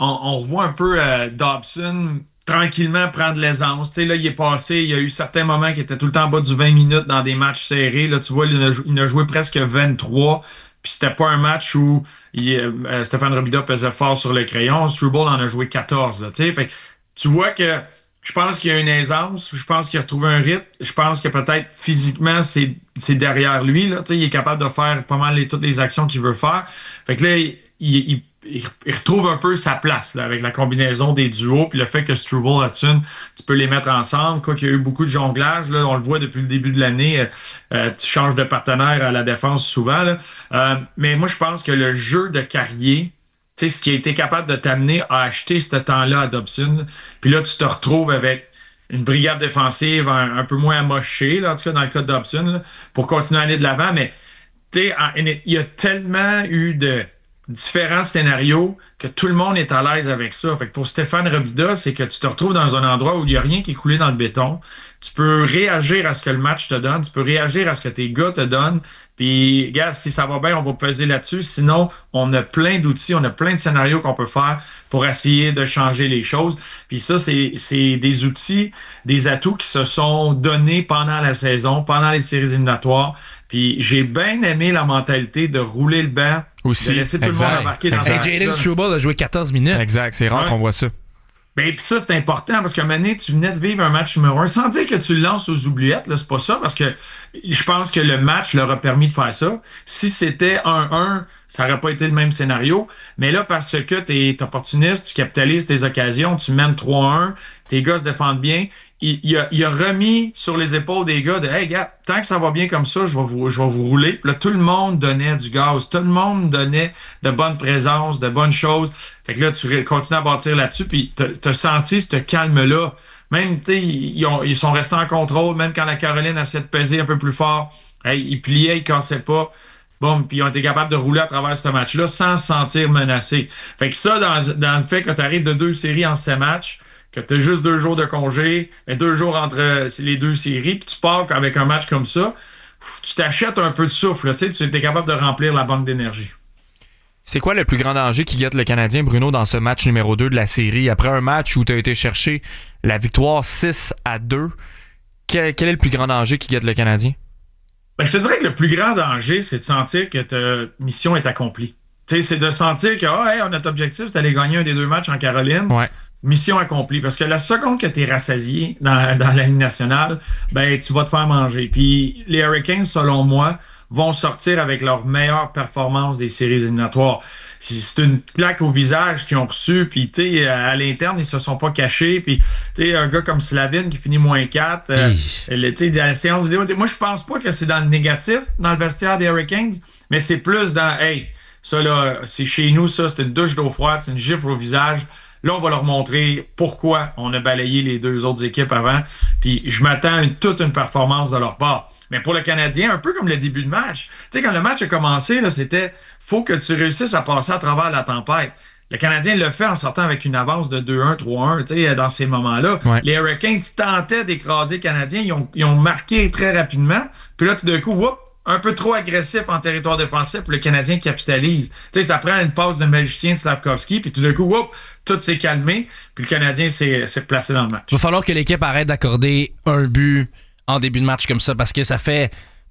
un peu Dobson tranquillement prendre l'aisance. Là, il est passé, il y a eu certains moments qui étaient tout le temps en bas du 20 minutes dans des matchs serrés. Là, tu vois, il a joué presque 23. Puis c'était pas un match où Stéphane Robida pesait fort sur le crayon. Struble en a joué 14. Fait, tu vois que je pense qu'il y a une aisance. Je pense qu'il a retrouvé un rythme. Je pense que peut-être physiquement, c'est derrière lui. Là, il est capable de faire pas mal toutes les actions qu'il veut faire. Fait que là, il retrouve un peu sa place là, avec la combinaison des duos. Puis le fait que Struble et Hudson, tu peux les mettre ensemble. Quoi qu'il y a eu beaucoup de jonglage. Là, on le voit depuis le début de l'année. Tu changes de partenaire à la défense souvent. Là. Mais moi, je pense que le jeu de Carrier, tu sais, ce qui a été capable de t'amener à acheter ce temps-là à Dobson. Puis là, tu te retrouves avec une brigade défensive un peu moins amochée, là, en tout cas dans le cas de Dobson, là, pour continuer à aller de l'avant. Mais tu sais, il y a tellement eu de différents scénarios que tout le monde est à l'aise avec ça. Fait que pour Stéphane Robida, c'est que tu te retrouves dans un endroit où il n'y a rien qui est coulé dans le béton. Tu peux réagir à ce que le match te donne. Tu peux réagir à ce que tes gars te donnent. Puis, gars, si ça va bien, on va peser là-dessus. Sinon, on a plein d'outils, on a plein de scénarios qu'on peut faire pour essayer de changer les choses. Puis ça, c'est des outils, des atouts qui se sont donnés pendant la saison, pendant les séries éliminatoires. Puis j'ai bien aimé la mentalité de rouler le banc, aussi, de laisser tout le monde embarquer dans ça. Jalen Struble a joué 14 minutes. Exact, c'est rare qu'on voit ça. Ben, puis ça, c'est important parce qu'à un moment donné, tu venais de vivre un match numéro 1 sans dire que tu le lances aux oubliettes, là, c'est pas ça, parce que je pense que le match leur a permis de faire ça. Si c'était 1-1, ça n'aurait pas été le même scénario. Mais là, parce que tu es opportuniste, tu capitalises tes occasions, tu mènes 3-1, tes gars se défendent bien, il a remis sur les épaules des gars de « Hey, gars, tant que ça va bien comme ça, je vais vous rouler. » Puis là, tout le monde donnait du gaz. Tout le monde donnait de bonnes présences, de bonnes choses. Fait que là, tu continues à bâtir là-dessus. Puis t'as senti ce calme-là. Même, tu sais, ils sont restés en contrôle. Même quand la Caroline essayait de peser un peu plus fort, hey, ils pliaient, ils cassaient pas. Bon, puis ils ont été capables de rouler à travers ce match-là sans se sentir menacés. Fait que ça, dans le fait que tu arrives de 2 séries en 7 matchs, que tu as juste 2 jours de congé, 2 jours entre les 2 séries, puis tu pars avec un match comme ça, tu t'achètes un peu de souffle. Tu es capable de remplir la banque d'énergie. C'est quoi le plus grand danger qui guette le Canadien, Bruno, dans ce match numéro 2 de la série? Après un match où tu as été chercher la victoire 6-2, quel est le plus grand danger qui guette le Canadien? Ben, je te dirais que le plus grand danger, c'est de sentir que ta mission est accomplie. C'est de sentir que notre objectif, c'est d'aller gagner un des 2 matchs en Caroline. Ouais. Mission accomplie. Parce que la seconde que tu es rassasié dans la Ligue nationale, ben tu vas te faire manger. Puis les Hurricanes, selon moi, vont sortir avec leur meilleure performance des séries éliminatoires. C'est une claque au visage qu'ils ont reçu, puis à l'interne, ils se sont pas cachés. Puis un gars comme Slavin qui finit -4, dans la séance vidéo, moi je pense pas que c'est dans le négatif, dans le vestiaire des Hurricanes, mais c'est plus dans ça là, c'est chez nous, ça, c'est une douche d'eau froide, c'est une gifle au visage. Là, on va leur montrer pourquoi on a balayé les 2 autres équipes avant. Puis je m'attends à toute une performance de leur part. Mais pour le Canadien, un peu comme le début de match. Tu sais, quand le match a commencé, là, c'était faut que tu réussisses à passer à travers la tempête. Le Canadien le fait en sortant avec une avance de 2-1, 3-1, tu sais, dans ces moments-là. Ouais. Les Hurricanes tentaient d'écraser les Canadiens. Ils ont marqué très rapidement. Puis là, tout d'un coup, un peu trop agressif en territoire défensif, puis le Canadien capitalise. Tu sais, ça prend une passe de magicien de Slavkovski, puis tout d'un coup, tout s'est calmé, puis le Canadien s'est placé dans le match. Il va falloir que l'équipe arrête d'accorder un but en début de match comme ça, parce que ça fait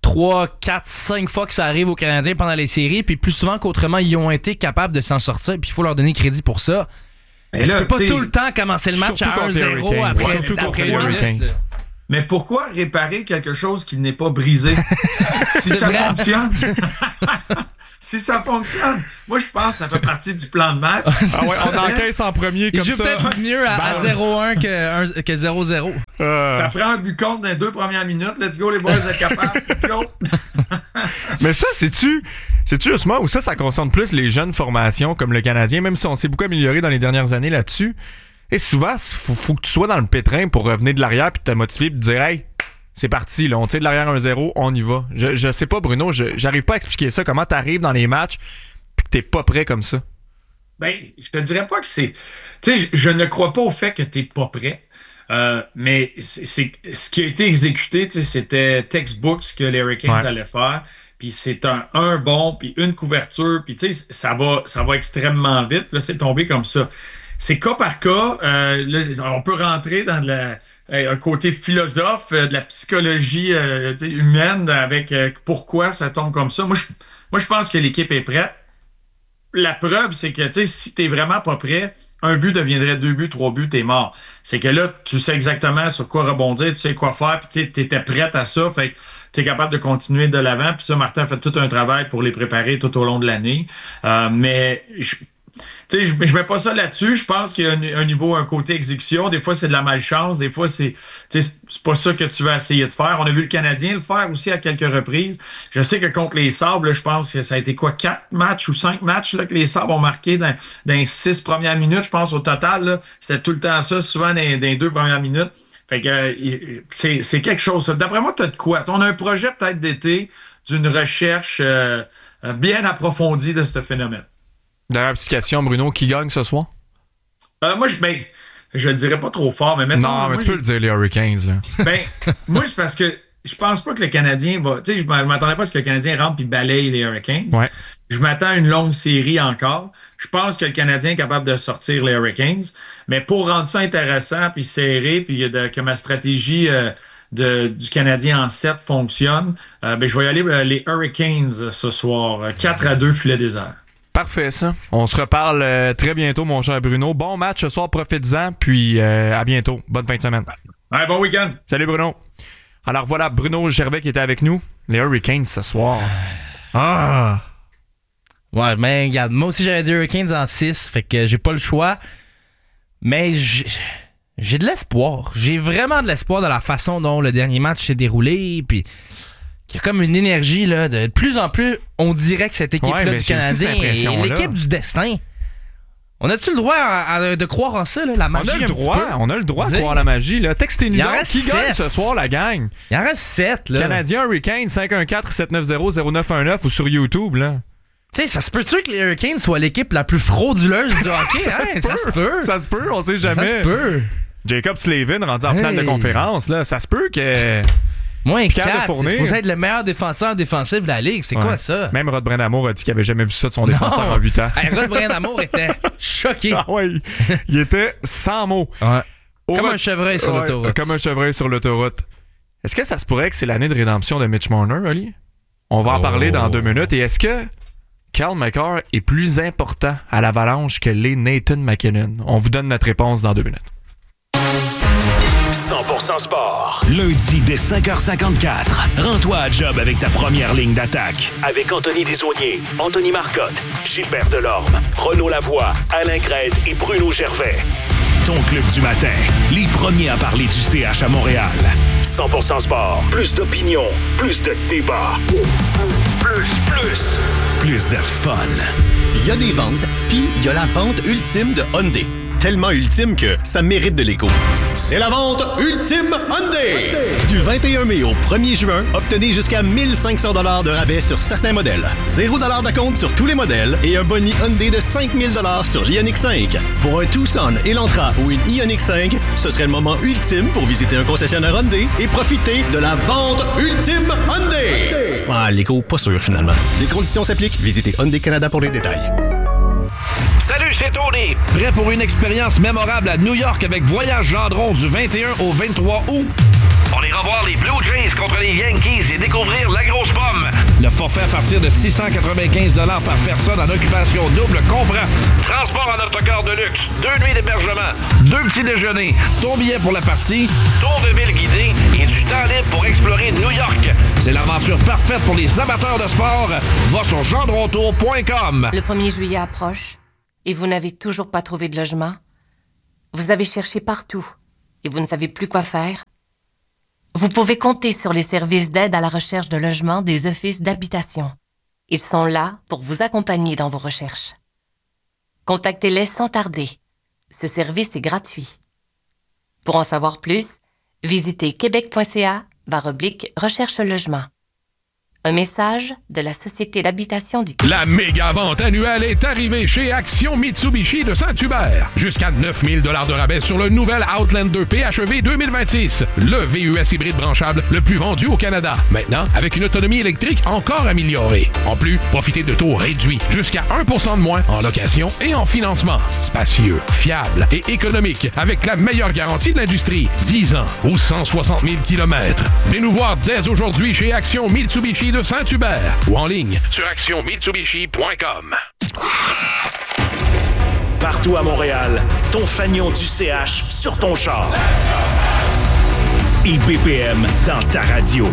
3, 4, 5 fois que ça arrive aux Canadiens pendant les séries, puis plus souvent qu'autrement, ils ont été capables de s'en sortir, puis il faut leur donner crédit pour ça. Mais tu peux pas tout le temps commencer le match à 1-0 après le Hurricanes. Mais pourquoi réparer quelque chose qui n'est pas brisé? Si ça fonctionne... Si ça fonctionne, moi je pense que ça fait partie du plan de match. On encaisse en premier comme ça. Il joue peut-être mieux à 0-1 que 0-0. Ça prend un but contre dans les 2 premières minutes. Let's go les boys, vous êtes capables. Let's go. Mais ça, c'est-tu justement ou ça concerne plus les jeunes formations comme le Canadien, même si on s'est beaucoup amélioré dans les dernières années là-dessus. Et souvent, faut que tu sois dans le pétrin pour revenir de l'arrière puis te motiver et te dire « Hey, c'est parti, là, on tire de l'arrière 1-0, on y va. » Je sais pas, Bruno, j'arrive pas à expliquer ça. Comment t'arrives dans les matchs pis que t'es pas prêt comme ça? Ben, je te dirais pas que c'est... Tu sais, je ne crois pas au fait que t'es pas prêt. Mais c'est ce qui a été exécuté, c'était textbook ce que les Hurricanes allaient faire. Puis c'est un bon, puis une couverture, puis tu sais, ça va extrêmement vite. Là, c'est tombé comme ça. C'est cas par cas. Là, on peut rentrer dans un côté philosophe de la psychologie humaine avec pourquoi ça tombe comme ça. Moi, je pense que l'équipe est prête. La preuve, c'est que si t'es vraiment pas prêt, un but deviendrait 2 buts, 3 buts, t'es mort. C'est que là, tu sais exactement sur quoi rebondir, tu sais quoi faire, puis t'étais prête à ça, fait que t'es capable de continuer de l'avant. Puis ça, Martin a fait tout un travail pour les préparer tout au long de l'année. Mais je mets pas ça là-dessus. Je pense qu'il y a un côté exécution. Des fois, c'est de la malchance. Des fois, c'est pas ça que tu vas essayer de faire. On a vu le Canadien le faire aussi à quelques reprises. Je sais que contre les Sabres, là, je pense que ça a été 4 matchs ou 5 matchs là, que les Sabres ont marqué dans les 6 premières minutes, je pense, au total. Là. C'était tout le temps ça, souvent dans les 2 premières minutes. Fait que c'est quelque chose. D'après moi, t'as de quoi? On a un projet peut-être d'été d'une recherche bien approfondie de ce phénomène. Dernière petite question, Bruno, qui gagne ce soir? Moi, je le dirais pas trop fort, mais mettons... Non, mais tu peux le dire, les Hurricanes. Là. Moi, c'est parce que je pense pas que le Canadien va... Tu sais, je m'attendais pas à ce que le Canadien rentre puis balaye les Hurricanes. Ouais. Je m'attends à une longue série encore. Je pense que le Canadien est capable de sortir les Hurricanes. Mais pour rendre ça intéressant puis serré, puis que ma stratégie... du Canadien en 7 fonctionne, je vais y aller les Hurricanes ce soir. 4-2 filet désert. Parfait, ça. On se reparle très bientôt, mon cher Bruno. Bon match ce soir, profites-en, puis à bientôt. Bonne fin de semaine. Ouais, bon week-end. Salut, Bruno. Alors voilà, Bruno Gervais qui était avec nous. Les Hurricanes ce soir. Ouais, mais regarde, moi aussi j'avais dit Hurricanes en 6, fait que j'ai pas le choix. Mais j'ai de l'espoir. J'ai vraiment de l'espoir dans la façon dont le dernier match s'est déroulé, puis... Il y a comme une énergie, là, de plus en plus, on dirait que cette équipe-là du Canadien est l'équipe du destin. On a-tu le droit de croire en ça, là, la magie? On a le droit de croire la magie. Là. Textez-nous qui gagne ce soir, la gang? Il en reste 7. Là. Canadien Hurricanes 514-790-0919 ou sur YouTube. Là. Tu sais, ça se peut-tu que les Hurricanes soient l'équipe la plus frauduleuse du hockey? Ça se peut. Ça se peut, on sait jamais. Ça se peut. Jacob Slavin rendu en finale de conférence. Là, ça se peut que... Moins 4, c'est supposé être le meilleur défenseur défensif de la Ligue. C'est quoi ça? Même Rod Brindamour a dit qu'il avait jamais vu ça de son défenseur en 8 ans. Rod Brindamour était choqué. Ah ouais, il était sans mots. Ouais. Comme un chevreuil sur l'autoroute. Comme un chevreuil sur l'autoroute. Est-ce que ça se pourrait que c'est l'année de rédemption de Mitch Marner, Oli? On va en parler dans 2 minutes. Et est-ce que Cale Makar est plus important à l'Avalanche que l'est Nathan MacKinnon? On vous donne notre réponse dans 2 minutes. 100% sport. Lundi dès 5h54. Rends-toi à job avec ta première ligne d'attaque. Avec Anthony Desaulniers, Anthony Marcotte, Gilbert Delorme, Renaud Lavoie, Alain Crête et Bruno Gervais. Ton club du matin. Les premiers à parler du CH à Montréal. 100% sport. Plus d'opinion. Plus de débat. Plus de fun. Il y a des ventes, puis il y a la vente ultime de Hyundai. Tellement ultime que ça mérite de l'écho. C'est la vente ultime Hyundai! Du 21 mai au 1er juin, obtenez jusqu'à 1500 $ de rabais sur certains modèles. 0 $ d'acompte sur tous les modèles et un boni Hyundai de 5000 $ sur l'Ioniq 5. Pour un Tucson, Elantra ou une Ioniq 5, ce serait le moment ultime pour visiter un concessionnaire Hyundai et profiter de la vente ultime Hyundai! L'écho, pas sûr finalement. Les conditions s'appliquent. Visitez Hyundai Canada pour les détails. Salut, c'est Tony! Prêt pour une expérience mémorable à New York avec Voyage Gendron du 21 au 23 août? On est revoir les Blue Jays contre les Yankees et découvrir la grosse pomme. Le forfait à partir de 695 $ par personne en occupation double comprend transport en autocar de luxe, 2 nuits d'hébergement, 2 petits déjeuners, ton billet pour la partie, tour de ville guidé et du temps libre pour explorer New York. C'est l'aventure parfaite pour les amateurs de sport. Va sur gendrontour.com. Le 1er juillet approche et vous n'avez toujours pas trouvé de logement? Vous avez cherché partout et vous ne savez plus quoi faire? Vous pouvez compter sur les services d'aide à la recherche de logement des offices d'habitation. Ils sont là pour vous accompagner dans vos recherches. Contactez-les sans tarder. Ce service est gratuit. Pour en savoir plus, visitez québec.ca/recherche logement. Un message de la Société d'habitation du Québec. La méga vente annuelle est arrivée chez Action Mitsubishi de Saint-Hubert. Jusqu'à 9 000 $ de rabais sur le nouvel Outlander PHEV 2026. Le VUS hybride branchable le plus vendu au Canada. Maintenant, avec une autonomie électrique encore améliorée. En plus, profitez de taux réduits jusqu'à 1% de moins en location et en financement. Spacieux, fiable et économique avec la meilleure garantie de l'industrie. 10 ans ou 160 000 km. Venez nous voir dès aujourd'hui chez Action Mitsubishi de Saint-Hubert ou en ligne sur actionmitsubishi.com. Partout à Montréal, ton fanion du CH sur ton char. Et BPM dans ta radio.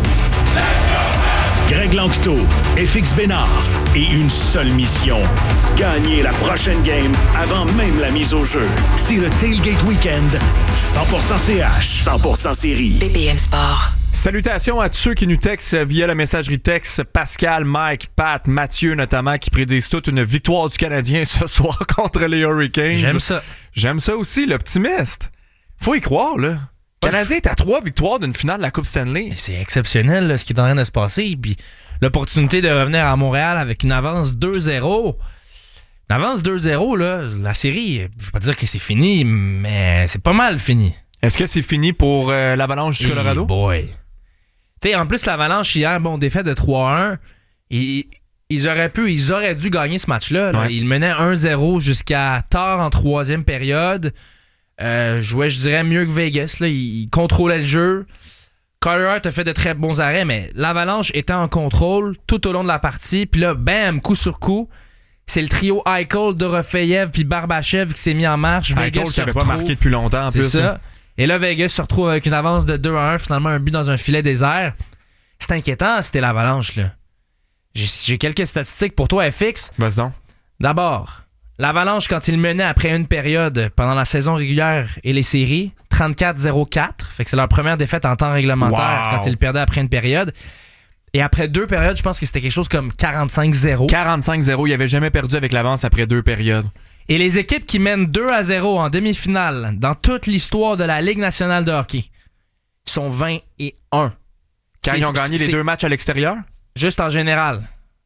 Greg Lanctot, FX Bénard et une seule mission. Gagner la prochaine game avant même la mise au jeu. C'est le Tailgate Weekend 100% CH, 100% série. BPM Sport. Salutations à tous ceux qui nous textent via la messagerie texte. Pascal, Mike, Pat, Mathieu notamment, qui prédisent toute une victoire du Canadien ce soir contre les Hurricanes. J'aime ça. J'aime ça aussi, l'optimiste. Faut y croire, là. Le Canadien est à 3 victoires d'une finale de la Coupe Stanley. C'est exceptionnel là, ce qui est en train de se passer. Puis l'opportunité de revenir à Montréal avec une avance 2-0. Une avance 2-0, là, la série, je vais pas dire que c'est fini, mais c'est pas mal fini. Est-ce que c'est fini pour l'Avalanche du Colorado? Boy. Tu sais, en plus, l'Avalanche hier, défaite de 3-1. Ils auraient dû gagner ce match-là. Là. Ouais. Ils menaient 1-0 jusqu'à tard en troisième période. Jouaient, je dirais, mieux que Vegas. Là. Ils contrôlaient le jeu. Carter Hart a fait de très bons arrêts, mais l'Avalanche était en contrôle tout au long de la partie. Puis là, bam, coup sur coup, c'est le trio Eichel, Dorofeyev puis Barbachev qui s'est mis en marche. Eichel qui n'avait pas marqué depuis longtemps en plus. C'est ça. Là. Et là, Vegas se retrouve avec une avance de 2-1, finalement un but dans un filet désert. C'est inquiétant, c'était l'Avalanche, là. J'ai quelques statistiques pour toi, FX. Vas-y donc. D'abord, l'Avalanche, quand il menait après une période pendant la saison régulière et les séries, 34-0-4. Fait que c'est leur première défaite en temps réglementaire quand ils perdaient après une période. Et après 2 périodes, je pense que c'était quelque chose comme 45-0. 45-0, il n'avait jamais perdu avec l'avance après 2 périodes. Et les équipes qui mènent 2-0 en demi-finale dans toute l'histoire de la Ligue nationale de hockey sont 20-1. Quand ils ont gagné les 2 matchs à l'extérieur? Juste en général.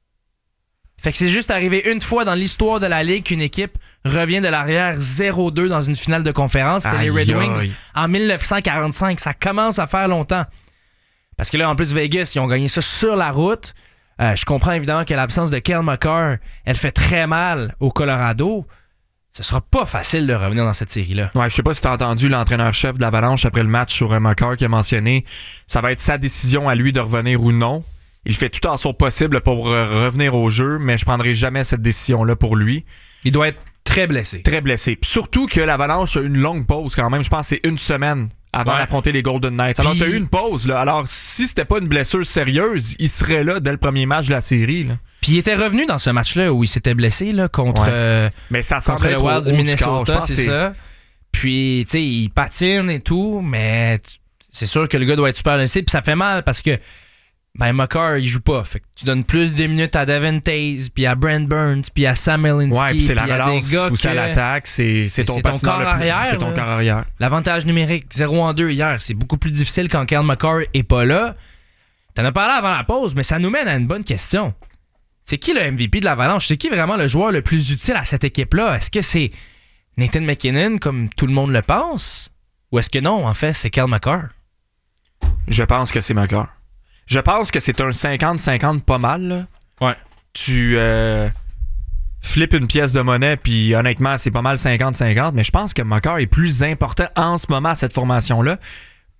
Fait que c'est juste arrivé une fois dans l'histoire de la Ligue qu'une équipe revient de l'arrière 0-2 dans une finale de conférence. C'était les Red Wings en 1945. Ça commence à faire longtemps. Parce que là, en plus, Vegas, ils ont gagné ça sur la route. Je comprends évidemment que l'absence de Cale Makar, elle fait très mal au Colorado. Ce sera pas facile de revenir dans cette série-là. Ouais, je sais pas si t'as entendu l'entraîneur-chef de l'Avalanche après le match sur Makar qui a mentionné ça va être sa décision à lui de revenir ou non. Il fait tout en son possible pour revenir au jeu, mais je prendrai jamais cette décision-là pour lui. Il doit être très blessé. Très blessé. Puis surtout que l'Avalanche a une longue pause quand même. Je pense que c'est 1 semaine avant d'affronter les Golden Knights. Alors, t'as eu une pause, là. Alors, si c'était pas une blessure sérieuse, il serait là dès le premier match de la série, là. Puis il était revenu dans ce match-là où il s'était blessé, là, contre, mais ça contre le Wild du Minnesota, c'est ça. Puis, tu sais, il patine et tout, mais c'est sûr que le gars doit être super blessé. Puis ça fait mal parce que Makar, il joue pas. Fait que tu donnes plus de minutes à Devin Taze, puis à Brent Burns, puis à Sam Elinsky. Ouais, puis c'est la puis à des gars où ça l'attaque, c'est ton corps arrière. C'est ton corps arrière. L'avantage numérique, 0-2 hier, c'est beaucoup plus difficile quand Cale Makar est pas là. T'en as parlé avant la pause, mais ça nous mène à une bonne question. C'est qui le MVP de l'Avalanche? C'est qui vraiment le joueur le plus utile à cette équipe-là? Est-ce que c'est Nathan MacKinnon, comme tout le monde le pense? Ou est-ce que non, en fait, c'est Cale Makar? Je pense que c'est Makar. Je pense que c'est un 50-50 pas mal, là. Ouais. Tu flippes une pièce de monnaie, puis honnêtement, c'est pas mal 50-50, mais je pense que Makar est plus important en ce moment à cette formation-là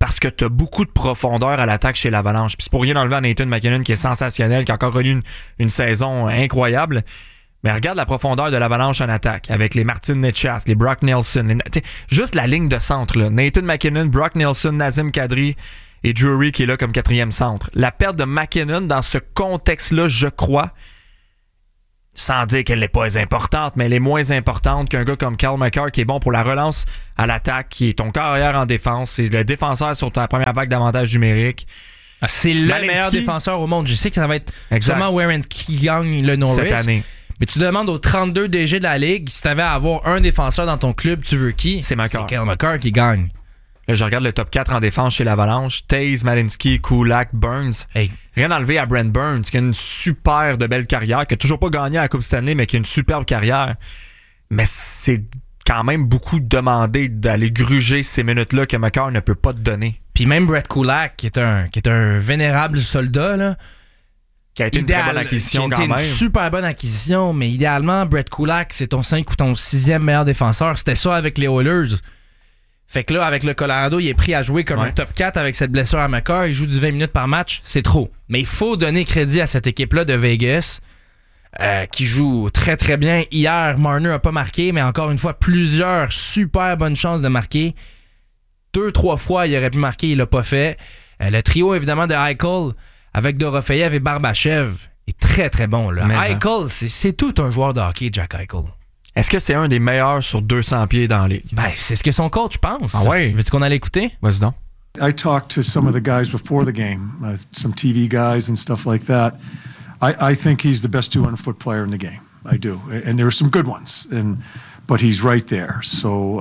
parce que tu as beaucoup de profondeur à l'attaque chez l'Avalanche. Puis c'est pour rien enlever à Nathan MacKinnon qui est sensationnel, qui a encore connu une saison incroyable. Mais regarde la profondeur de l'Avalanche en attaque avec les Martin Necas, les Brock Nelson. Juste la ligne de centre. Là. Nathan MacKinnon, Brock Nelson, Nazem Kadri et Drury qui est là comme 4e centre. La perte de MacKinnon dans ce contexte-là, je crois, sans dire qu'elle n'est pas importante, mais elle est moins importante qu'un gars comme Cale Makar qui est bon pour la relance à l'attaque, qui est ton carrière en défense, c'est le défenseur sur ta première vague d'avantage numérique. C'est le meilleur défenseur au monde. Je sais que ça va être sûrement Werenski qui gagne le Norris cette année. Mais tu demandes aux 32 DG de la Ligue, si tu avais à avoir un défenseur dans ton club, tu veux qui? C'est Makar. C'est Cale Makar qui gagne. Là, je regarde le top 4 en défense chez l'Avalanche. Taze, Malinsky, Kulak, Burns. Hey. Rien enlevé à Brent Burns, qui a une super de belle carrière, qui a toujours pas gagné à la Coupe Stanley, mais qui a une superbe carrière. Mais c'est quand même beaucoup demandé d'aller gruger ces minutes-là que Makar ne peut pas te donner. Puis même Brett Kulak, qui est un vénérable soldat, là, qui a été une très bonne acquisition quand même. Une super bonne acquisition, mais idéalement, Brett Kulak, c'est ton 5 ou ton 6e meilleur défenseur. C'était ça avec les Oilers. Fait que là, avec le Colorado, il est pris à jouer comme un top 4 avec cette blessure à Makar. Il joue du 20 minutes par match. C'est trop. Mais il faut donner crédit à cette équipe-là de Vegas qui joue très, très bien. Hier, Marner n'a pas marqué, mais encore une fois, plusieurs super bonnes chances de marquer. 2-3 fois, il aurait pu marquer, il l'a pas fait. Le trio, évidemment, de Eichel avec Dorofeyev et Barbachev est très, très bon. Là. Eichel, c'est tout un joueur de hockey, Jack Eichel. Est-ce que c'est un des meilleurs sur 200 pieds dans la ligue? Ben, c'est ce que son coach pense. Ah ouais? Veux-tu qu'on allait écouter? Vas-y donc. I talked to some of the guys before the game, some TV guys and stuff like that. I think he's the best 200-foot player in the game. I do. And there are some good ones, but he's right there. So,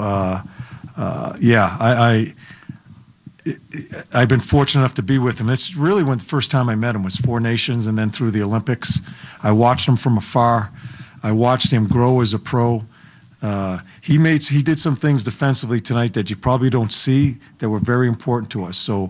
I've been fortunate enough to be with him. It's really when the first time I met him was Four Nations and then through the Olympics. I watched him from afar. I watched him grow as a pro. He did some things defensively tonight that you probably don't see that were very important to us. So,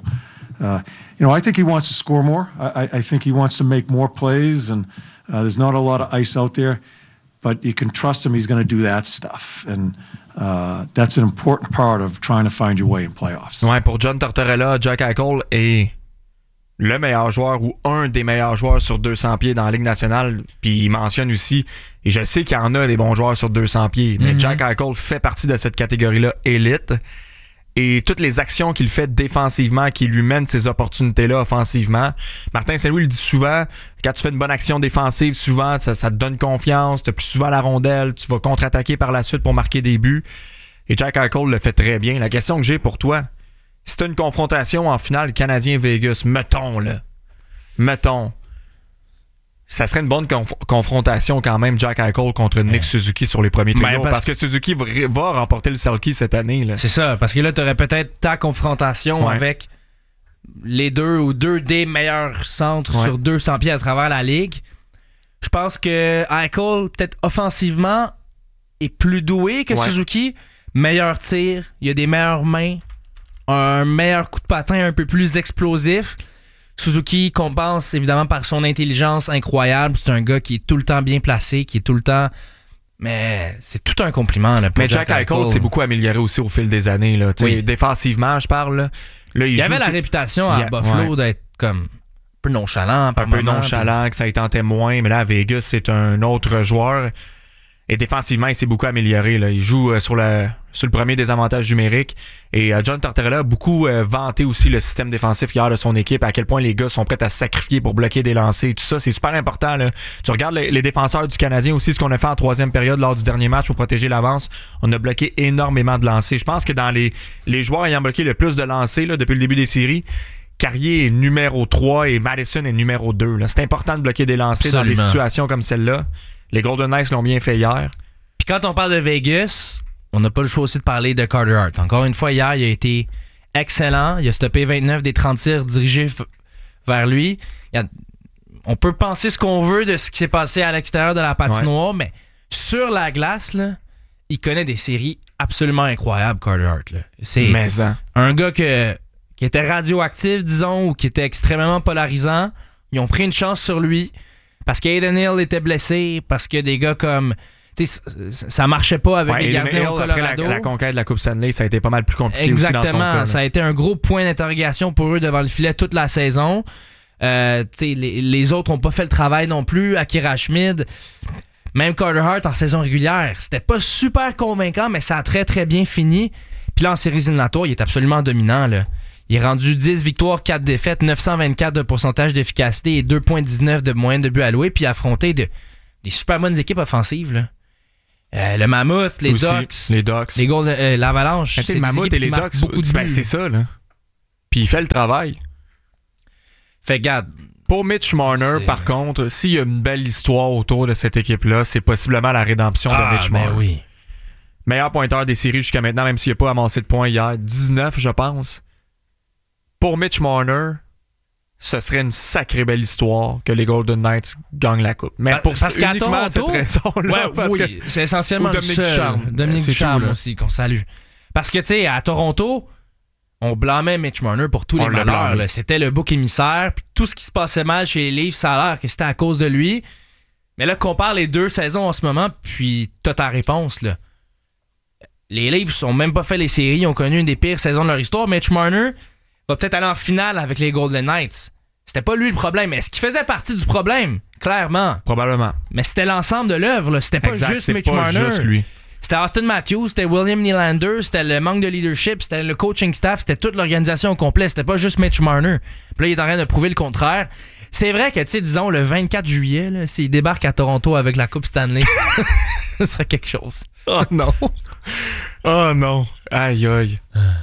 I think he wants to score more. I think he wants to make more plays, and there's not a lot of ice out there, but you can trust him. He's going to do that stuff, and that's an important part of trying to find your way in playoffs. Ouais, pour John Tortorella, Jack Eichel est le meilleur joueur ou un des meilleurs joueurs sur 200 pieds dans la Ligue nationale. Puis il mentionne aussi, et je sais qu'il y en a des bons joueurs sur 200 pieds, mais Jack Eichel fait partie de cette catégorie-là élite. Et toutes les actions qu'il fait défensivement, qui lui mènent ces opportunités-là offensivement. Martin Saint-Louis le dit souvent, quand tu fais une bonne action défensive, souvent ça te donne confiance, tu as plus souvent la rondelle, tu vas contre-attaquer par la suite pour marquer des buts. Et Jack Eichel le fait très bien. La question que j'ai pour toi, si tu as une confrontation en finale Canadien-Vegas, mettons, ça serait une bonne confrontation quand même, Jack Eichel contre Nick Suzuki sur les premiers trios, parce que Suzuki va remporter le Selke cette année. Là. C'est ça, parce que là, tu aurais peut-être ta confrontation avec les deux des meilleurs centres sur 200 pieds à travers la Ligue. Je pense que Eichel, peut-être offensivement, est plus doué que Suzuki. Meilleur tir, il a des meilleures mains, un meilleur coup de patin un peu plus explosif. Suzuki compense évidemment par son intelligence incroyable. C'est un gars qui est tout le temps bien placé, qui est tout le temps... Mais c'est tout un compliment. Là, pour mais Jack Eichel s'est beaucoup amélioré aussi au fil des années. Là. Défensivement, je parle. Là, il avait la réputation à Buffalo d'être comme un peu nonchalant. Un peu nonchalant, que ça y tentait moins. Mais là, à Vegas, c'est un autre joueur. Et défensivement, il s'est beaucoup amélioré. Là. Il joue sur le premier désavantage numérique. Et John Tortorella a beaucoup vanté aussi le système défensif hier de son équipe, à quel point les gars sont prêts à se sacrifier pour bloquer des lancers. Tout ça, c'est super important. Là. Tu regardes les défenseurs du Canadien aussi, ce qu'on a fait en troisième période lors du dernier match pour protéger l'avance. On a bloqué énormément de lancers. Je pense que dans les joueurs ayant bloqué le plus de lancers là, depuis le début des séries, Carrier est numéro 3 et Madison est numéro 2. Là. C'est important de bloquer des lancers dans des situations comme celle-là. Les Golden Knights l'ont bien fait hier. Puis quand on parle de Vegas, on n'a pas le choix aussi de parler de Carter Hart. Encore une fois, hier, il a été excellent. Il a stoppé 29 des 30 tirs dirigés vers lui. On peut penser ce qu'on veut de ce qui s'est passé à l'extérieur de la patinoire, mais sur la glace, là, il connaît des séries absolument incroyables, Carter Hart. Là. C'est un gars qui était radioactif, disons, ou qui était extrêmement polarisant. Ils ont pris une chance sur lui. Parce qu'Aiden Hill était blessé, parce que des gars comme ça marchait pas avec les gardiens au Colorado. Après la conquête de la Coupe Stanley, ça a été pas mal plus compliqué. Exactement. Aussi dans son cas, ça a été un gros point d'interrogation pour eux devant le filet toute la saison. Les autres n'ont pas fait le travail non plus. Akira Schmid, même Carter Hart en saison régulière, c'était pas super convaincant, mais ça a très très bien fini. Puis là, en séries éliminatoires, il est absolument dominant, là. Il est rendu 10 victoires, 4 défaites, 924 de pourcentage d'efficacité et 2,19 de moyenne de but alloué, puis affronté des super bonnes équipes offensives, là. Le Mammoth, les Ducks, l'Avalanche. Le Mammoth et les Ducks, c'est ça, là. Puis il fait le travail. Fait garde. Pour Mitch Marner, par contre, s'il y a une belle histoire autour de cette équipe-là, c'est possiblement la rédemption de Mitch Marner. Oui. Meilleur pointeur des séries jusqu'à maintenant, même s'il n'a pas amassé de points hier. 19, je pense. Pour Mitch Marner, ce serait une sacrée belle histoire que les Golden Knights gagnent la Coupe. Mais parce qu'à uniquement cette raison-là. Oui, c'est essentiellement Dominique Ducharme. Dominique Ducharme aussi, qu'on salue. Parce que, tu sais, à Toronto, on blâmait Mitch Marner pour tous les malheurs. Là. C'était le bouc émissaire. Puis tout ce qui se passait mal chez les Leafs, ça a l'air que c'était à cause de lui. Mais là, compare les deux saisons en ce moment, puis t'as ta réponse, là. Les Leafs n'ont même pas fait les séries. Ils ont connu une des pires saisons de leur histoire. Mitch Marner va peut-être aller en finale avec les Golden Knights. C'était pas lui le problème. Est-ce qu'il faisait partie du problème? Clairement. Probablement. Mais c'était l'ensemble de l'œuvre. C'était pas juste Mitch Marner. Juste lui. C'était Austin Matthews, c'était William Nylander, c'était le manque de leadership, c'était le coaching staff, c'était toute l'organisation au complet. C'était pas juste Mitch Marner. Puis là, il est en train de prouver le contraire. C'est vrai que, tu sais, disons, le 24 juillet, là, s'il débarque à Toronto avec la Coupe Stanley, ce serait quelque chose. Oh non. Oh non. Aïe, aïe.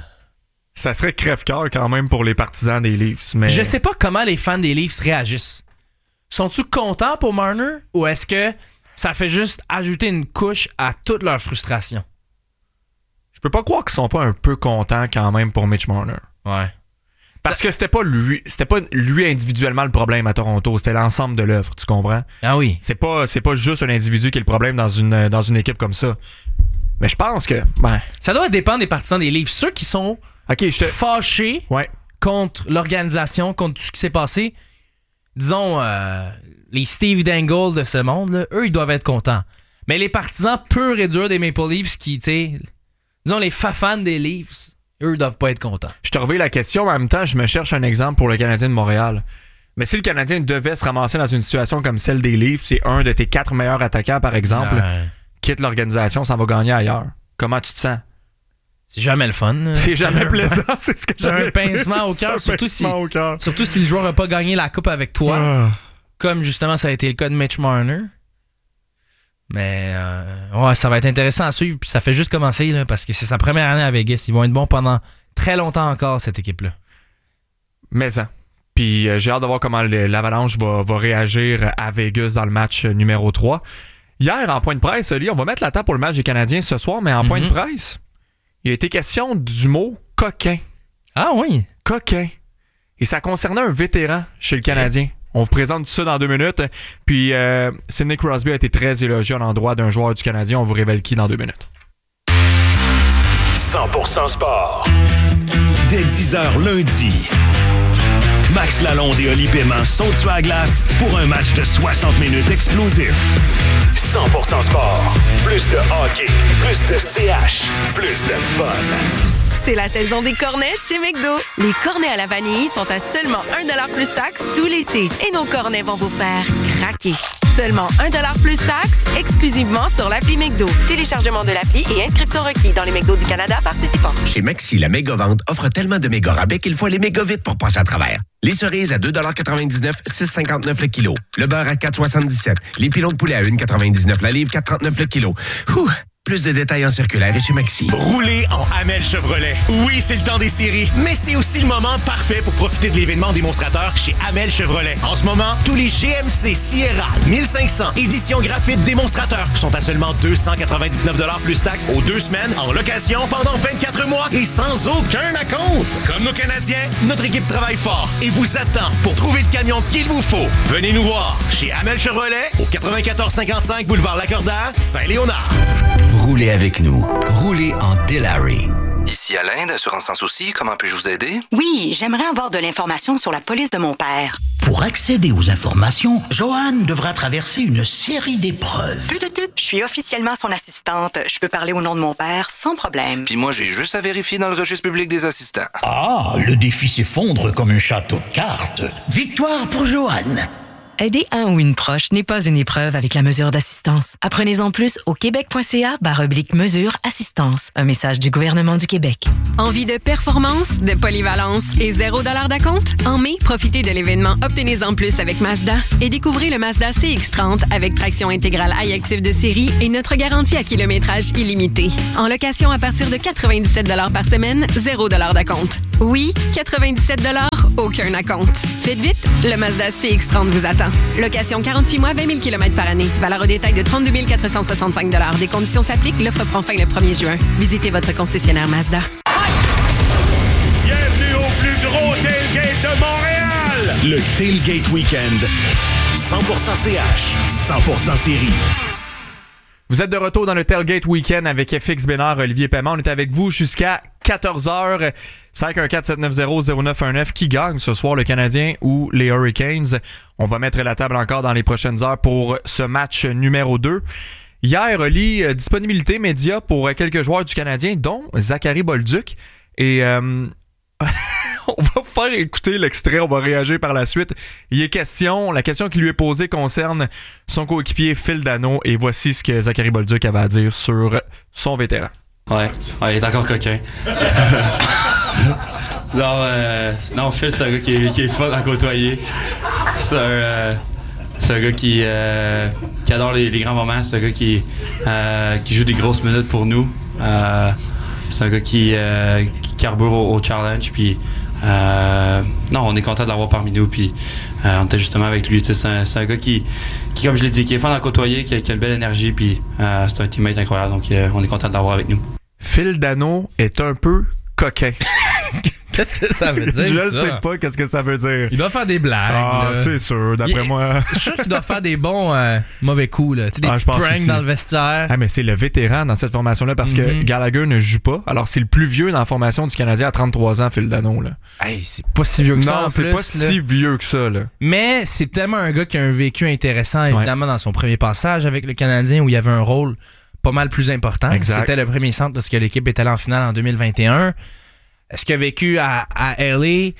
Ça serait crève-cœur quand même pour les partisans des Leafs. Mais... Je sais pas comment les fans des Leafs réagissent. Sont-ils contents pour Marner ou est-ce que ça fait juste ajouter une couche à toute leur frustration? Je peux pas croire qu'ils sont pas un peu contents quand même pour Mitch Marner. Ouais. Parce que c'était pas lui individuellement le problème à Toronto, c'était l'ensemble de l'œuvre, tu comprends? Ah oui. C'est pas juste un individu qui est le problème dans une équipe comme ça. Mais je pense que ça doit dépendre des partisans des Leafs. Ceux qui sont fâchés contre l'organisation, contre tout ce qui s'est passé, disons les Steve Dangle de ce monde, là, eux, ils doivent être contents. Mais les partisans purs et durs des Maple Leafs qui, tu sais, disons les fans des Leafs, eux doivent pas être contents. Je te reviens la question, mais en même temps, je me cherche un exemple pour le Canadien de Montréal. Mais si le Canadien devait se ramasser dans une situation comme celle des Leafs, c'est un de tes 4 meilleurs attaquants, par exemple, quitte l'organisation, ça va gagner ailleurs. Comment tu te sens? C'est jamais le fun. C'est jamais plaisant, c'est ce que j'ai un pincement au cœur, surtout si le joueur n'a pas gagné la coupe avec toi, comme justement ça a été le cas de Mitch Marner. Mais ça va être intéressant à suivre, puis ça fait juste commencer là, parce que c'est sa première année à Vegas. Ils vont être bons pendant très longtemps encore, cette équipe-là. Mais ça. Puis j'ai hâte de voir comment l'Avalanche va réagir à Vegas dans le match numéro 3. Hier, en point de presse, on va mettre la table pour le match des Canadiens ce soir, mais en point de presse, il a été question du mot coquin. Ah oui? Coquin. Et ça concernait un vétéran chez le Canadien. On vous présente tout ça dans 2 minutes. Puis Sidney Crosby a été très élogié à l'endroit d'un joueur du Canadien. On vous révèle qui dans 2 minutes. 100% sport. Dès 10h lundi. Max Lalonde et Oli Paiement sont sur la glace pour un match de 60 minutes explosif. 100% sport. Plus de hockey, plus de CH, plus de fun. C'est la saison des cornets chez McDo. Les cornets à la vanille sont à seulement 1$ plus taxe tout l'été. Et nos cornets vont vous faire craquer. Seulement 1$ plus taxe, exclusivement sur l'appli McDo. Téléchargement de l'appli et inscription requis dans les McDo du Canada participants. Chez Maxi, la méga-vente offre tellement de méga rabais qu'il faut aller méga vite pour passer à travers. Les cerises à 2,99$, 6,59$ le kilo. Le beurre à 4,77$. Les pilons de poulet à 1,99$ la livre, 4,39$ le kilo. Plus de détails en circulaire et chez Maxi. Roulez en Hamel Chevrolet. Oui, c'est le temps des séries, mais c'est aussi le moment parfait pour profiter de l'événement démonstrateur chez Hamel Chevrolet. En ce moment, tous les GMC Sierra 1500 édition graphite démonstrateur sont à seulement 299$ plus taxes aux 2 semaines en location pendant 24 mois et sans aucun acompte. Comme nos Canadiens, notre équipe travaille fort et vous attend pour trouver le camion qu'il vous faut. Venez nous voir chez Hamel Chevrolet au 9455 boulevard Lacordaire, Saint-Léonard. Roulez avec nous. Roulez en Delary. Ici Alain d'Assurance Sans Souci, comment puis-je vous aider? Oui, j'aimerais avoir de l'information sur la police de mon père. Pour accéder aux informations, Joanne devra traverser une série d'épreuves. Je suis officiellement son assistante. Je peux parler au nom de mon père sans problème. Puis moi, j'ai juste à vérifier dans le registre public des assistants. Ah, le défi s'effondre comme un château de cartes. Victoire pour Joanne. Aider un ou une proche n'est pas une épreuve avec la mesure d'assistance. Apprenez-en plus au québec.ca/mesure assistance. Un message du gouvernement du Québec. Envie de performance, de polyvalence et $0 d'acompte? En mai, profitez de l'événement Obtenez-en plus avec Mazda et découvrez le Mazda CX-30 avec traction intégrale iActive de série et notre garantie à kilométrage illimité. En location à partir de 97 $ par semaine, $0 d'acompte. Oui, 97 $, aucun acompte. Faites vite, le Mazda CX-30 vous attend. Location 48 mois, 20 000 km par année. Valeur au détail de 32 465 $. Des conditions s'appliquent. L'offre prend fin le 1er juin. Visitez votre concessionnaire Mazda. Bienvenue au plus gros tailgate de Montréal! Le Tailgate Weekend. 100% CH, 100% série. Vous êtes de retour dans le Tailgate Weekend avec FX Bénard, Olivier Paiement. On est avec vous jusqu'à 14h. 514-790-0919. Qui gagne ce soir, le Canadien ou les Hurricanes? On va mettre la table encore dans les prochaines heures pour ce match numéro 2. Hier, Oli, disponibilité média pour quelques joueurs du Canadien, dont Zachary Bolduc. Et on va vous faire écouter l'extrait, on va réagir par la suite. La question qui lui est posée concerne son coéquipier Phil Danault, et voici ce que Zachary Bolduc avait à dire sur son vétéran. Ouais, il est encore coquin. Non, Phil, c'est un gars qui est fun à côtoyer. C'est un gars qui adore les grands moments. C'est un gars qui joue des grosses minutes pour nous. C'est un gars qui carbure au challenge. Puis, non, on est content de l'avoir parmi nous. Puis, on était justement avec lui. C'est un gars qui, comme je l'ai dit, qui est fun à côtoyer, qui a une belle énergie. Puis, c'est un teammate incroyable. Donc, on est content de l'avoir avec nous. Phil Danault est un peu coquin. Qu'est-ce que ça veut dire? Je ne sais pas qu'est-ce que ça veut dire. Il doit faire des blagues. Ah, c'est sûr, d'après moi. Je suis sûr qu'il doit faire des bons mauvais coups. Là. Tu sais, des petits pranks dans le vestiaire. Ah, mais c'est le vétéran dans cette formation-là parce que Gallagher ne joue pas. Alors, c'est le plus vieux dans la formation du Canadien à 33 ans, Phil Danault. Là. Hey, c'est pas si vieux que ça. Non, c'est pas si vieux que ça. Là. Mais c'est tellement un gars qui a un vécu intéressant, évidemment, dans son premier passage avec le Canadien où il avait un rôle pas mal plus important. Exact. C'était le premier centre lorsque l'équipe est allée en finale en 2021. Ce qu'il a vécu à LA,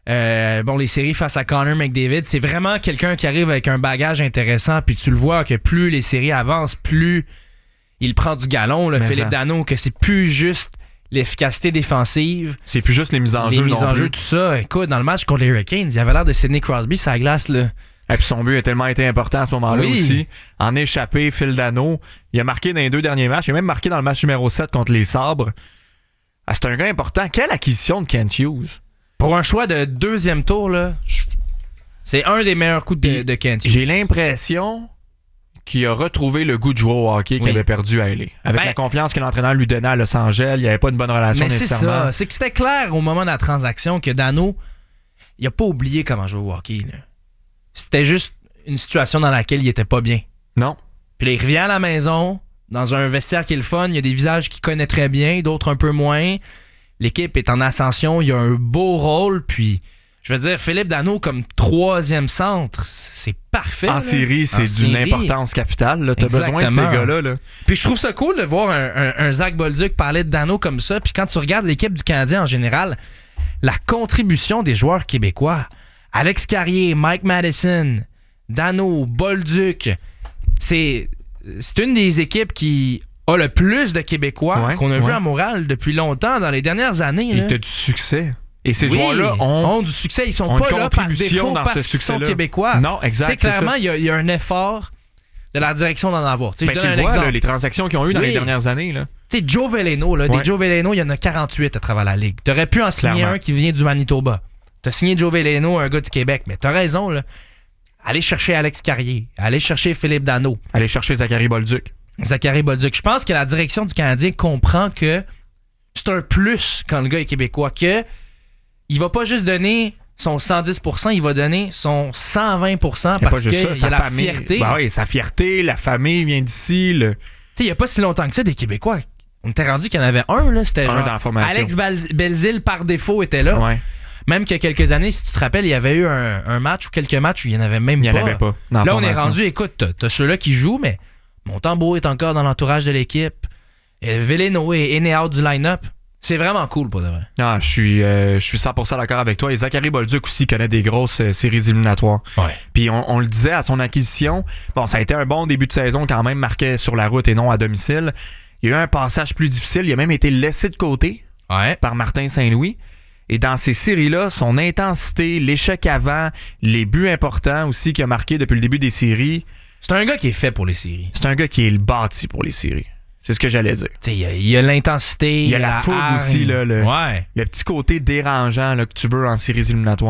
les séries face à Connor McDavid, c'est vraiment quelqu'un qui arrive avec un bagage intéressant. Puis tu le vois que plus les séries avancent, plus il prend du galon, Philippe Danault, que c'est plus juste l'efficacité défensive. C'est plus juste les mises en jeu. Les mises en jeu, tout ça. Écoute, dans le match contre les Hurricanes, il avait l'air de Sidney Crosby sur la glace, là. Et puis son but a tellement été important à ce moment-là aussi. En échappé, Phil Danault, il a marqué dans les 2 derniers matchs. Il a même marqué dans le match numéro 7 contre les Sabres. Ah, c'est un gars important. Quelle acquisition de Kent Hughes? Pour un choix de 2e tour, là, c'est un des meilleurs coups de Kent Hughes. J'ai l'impression qu'il a retrouvé le goût de jouer au hockey qu'il avait perdu à LA. Avec la confiance que l'entraîneur lui donnait à Los Angeles, il n'y avait pas une bonne relation nécessairement. C'est ça. C'est que c'était clair au moment de la transaction que Danault, il n'a pas oublié comment jouer au hockey. Là. C'était juste une situation dans laquelle il était pas bien. Non. Puis là, il revient à la maison, dans un vestiaire qui est le fun. Il y a des visages qu'il connaît très bien, d'autres un peu moins. L'équipe est en ascension. Il y a un beau rôle. Puis, je veux dire, Philippe Danault comme 3e centre, c'est parfait. En série, c'est d'une importance capitale. Tu as besoin de ces gars-là. Là. Puis, je trouve ça cool de voir un Zach Bolduc parler de Danault comme ça. Puis, quand tu regardes l'équipe du Canadien en général, la contribution des joueurs québécois, Alex Carrier, Mike Madison, Danault, Bolduc, c'est une des équipes qui a le plus de Québécois qu'on a vu à Montréal depuis longtemps, dans les dernières années. Il y a du succès. Et ces joueurs-là ont du succès. Ils sont pas là par défaut parce qu'ils sont québécois. Non, exact. Clairement, il y a un effort de la direction d'en avoir. Tu vois, là, les transactions qu'ils ont eues dans les dernières années. Là. Joe Veleno, des Joe Veleno, il y en a 48 à travers la ligue. Tu aurais pu en signer un qui vient du Manitoba. Tu as signé Joe Veleno, un gars du Québec. Mais tu as raison. Là. Allez chercher Alex Carrier. Allez chercher Philippe Danault. Allez chercher Zachary Bolduc. Je pense que la direction du Canadien comprend que c'est un plus quand le gars est québécois, que il va pas juste donner son 110%, il va donner son 120% parce qu'il y a la fierté. Ben oui, sa fierté, la famille vient d'ici. Il n'y a pas si longtemps que ça, des Québécois On était rendu qu'il y en avait un, là. C'était genre. Dans la formation. Alex Belzile, par défaut, était là. Ouais. Même qu'il y a quelques années, si tu te rappelles, il y avait eu un match ou quelques matchs où il n'y en avait même pas. Il n'y en avait pas. Là, on est rendu, écoute, t'as ceux-là qui jouent, mais Montembeault est encore dans l'entourage de l'équipe. Veleno est in et out du line-up. C'est vraiment cool pour de vrai. Ah, je suis 100% d'accord avec toi. Et Zachary Bolduc aussi connaît des grosses séries éliminatoires. Ouais. Puis on le disait à son acquisition, bon, ça a été un bon début de saison quand même, marqué sur la route et non à domicile. Il y a eu un passage plus difficile. Il a même été laissé de côté par Martin Saint-Louis. Et dans ces séries-là, son intensité, l'échec avant, les buts importants aussi qu'il a marqué depuis le début des séries. C'est un gars qui est fait pour les séries. C'est un gars qui est bâti pour les séries. C'est ce que j'allais dire. Il y a l'intensité, il y a la fougue aussi, là, le ouais. petit côté dérangeant là, que tu veux en séries éliminatoires.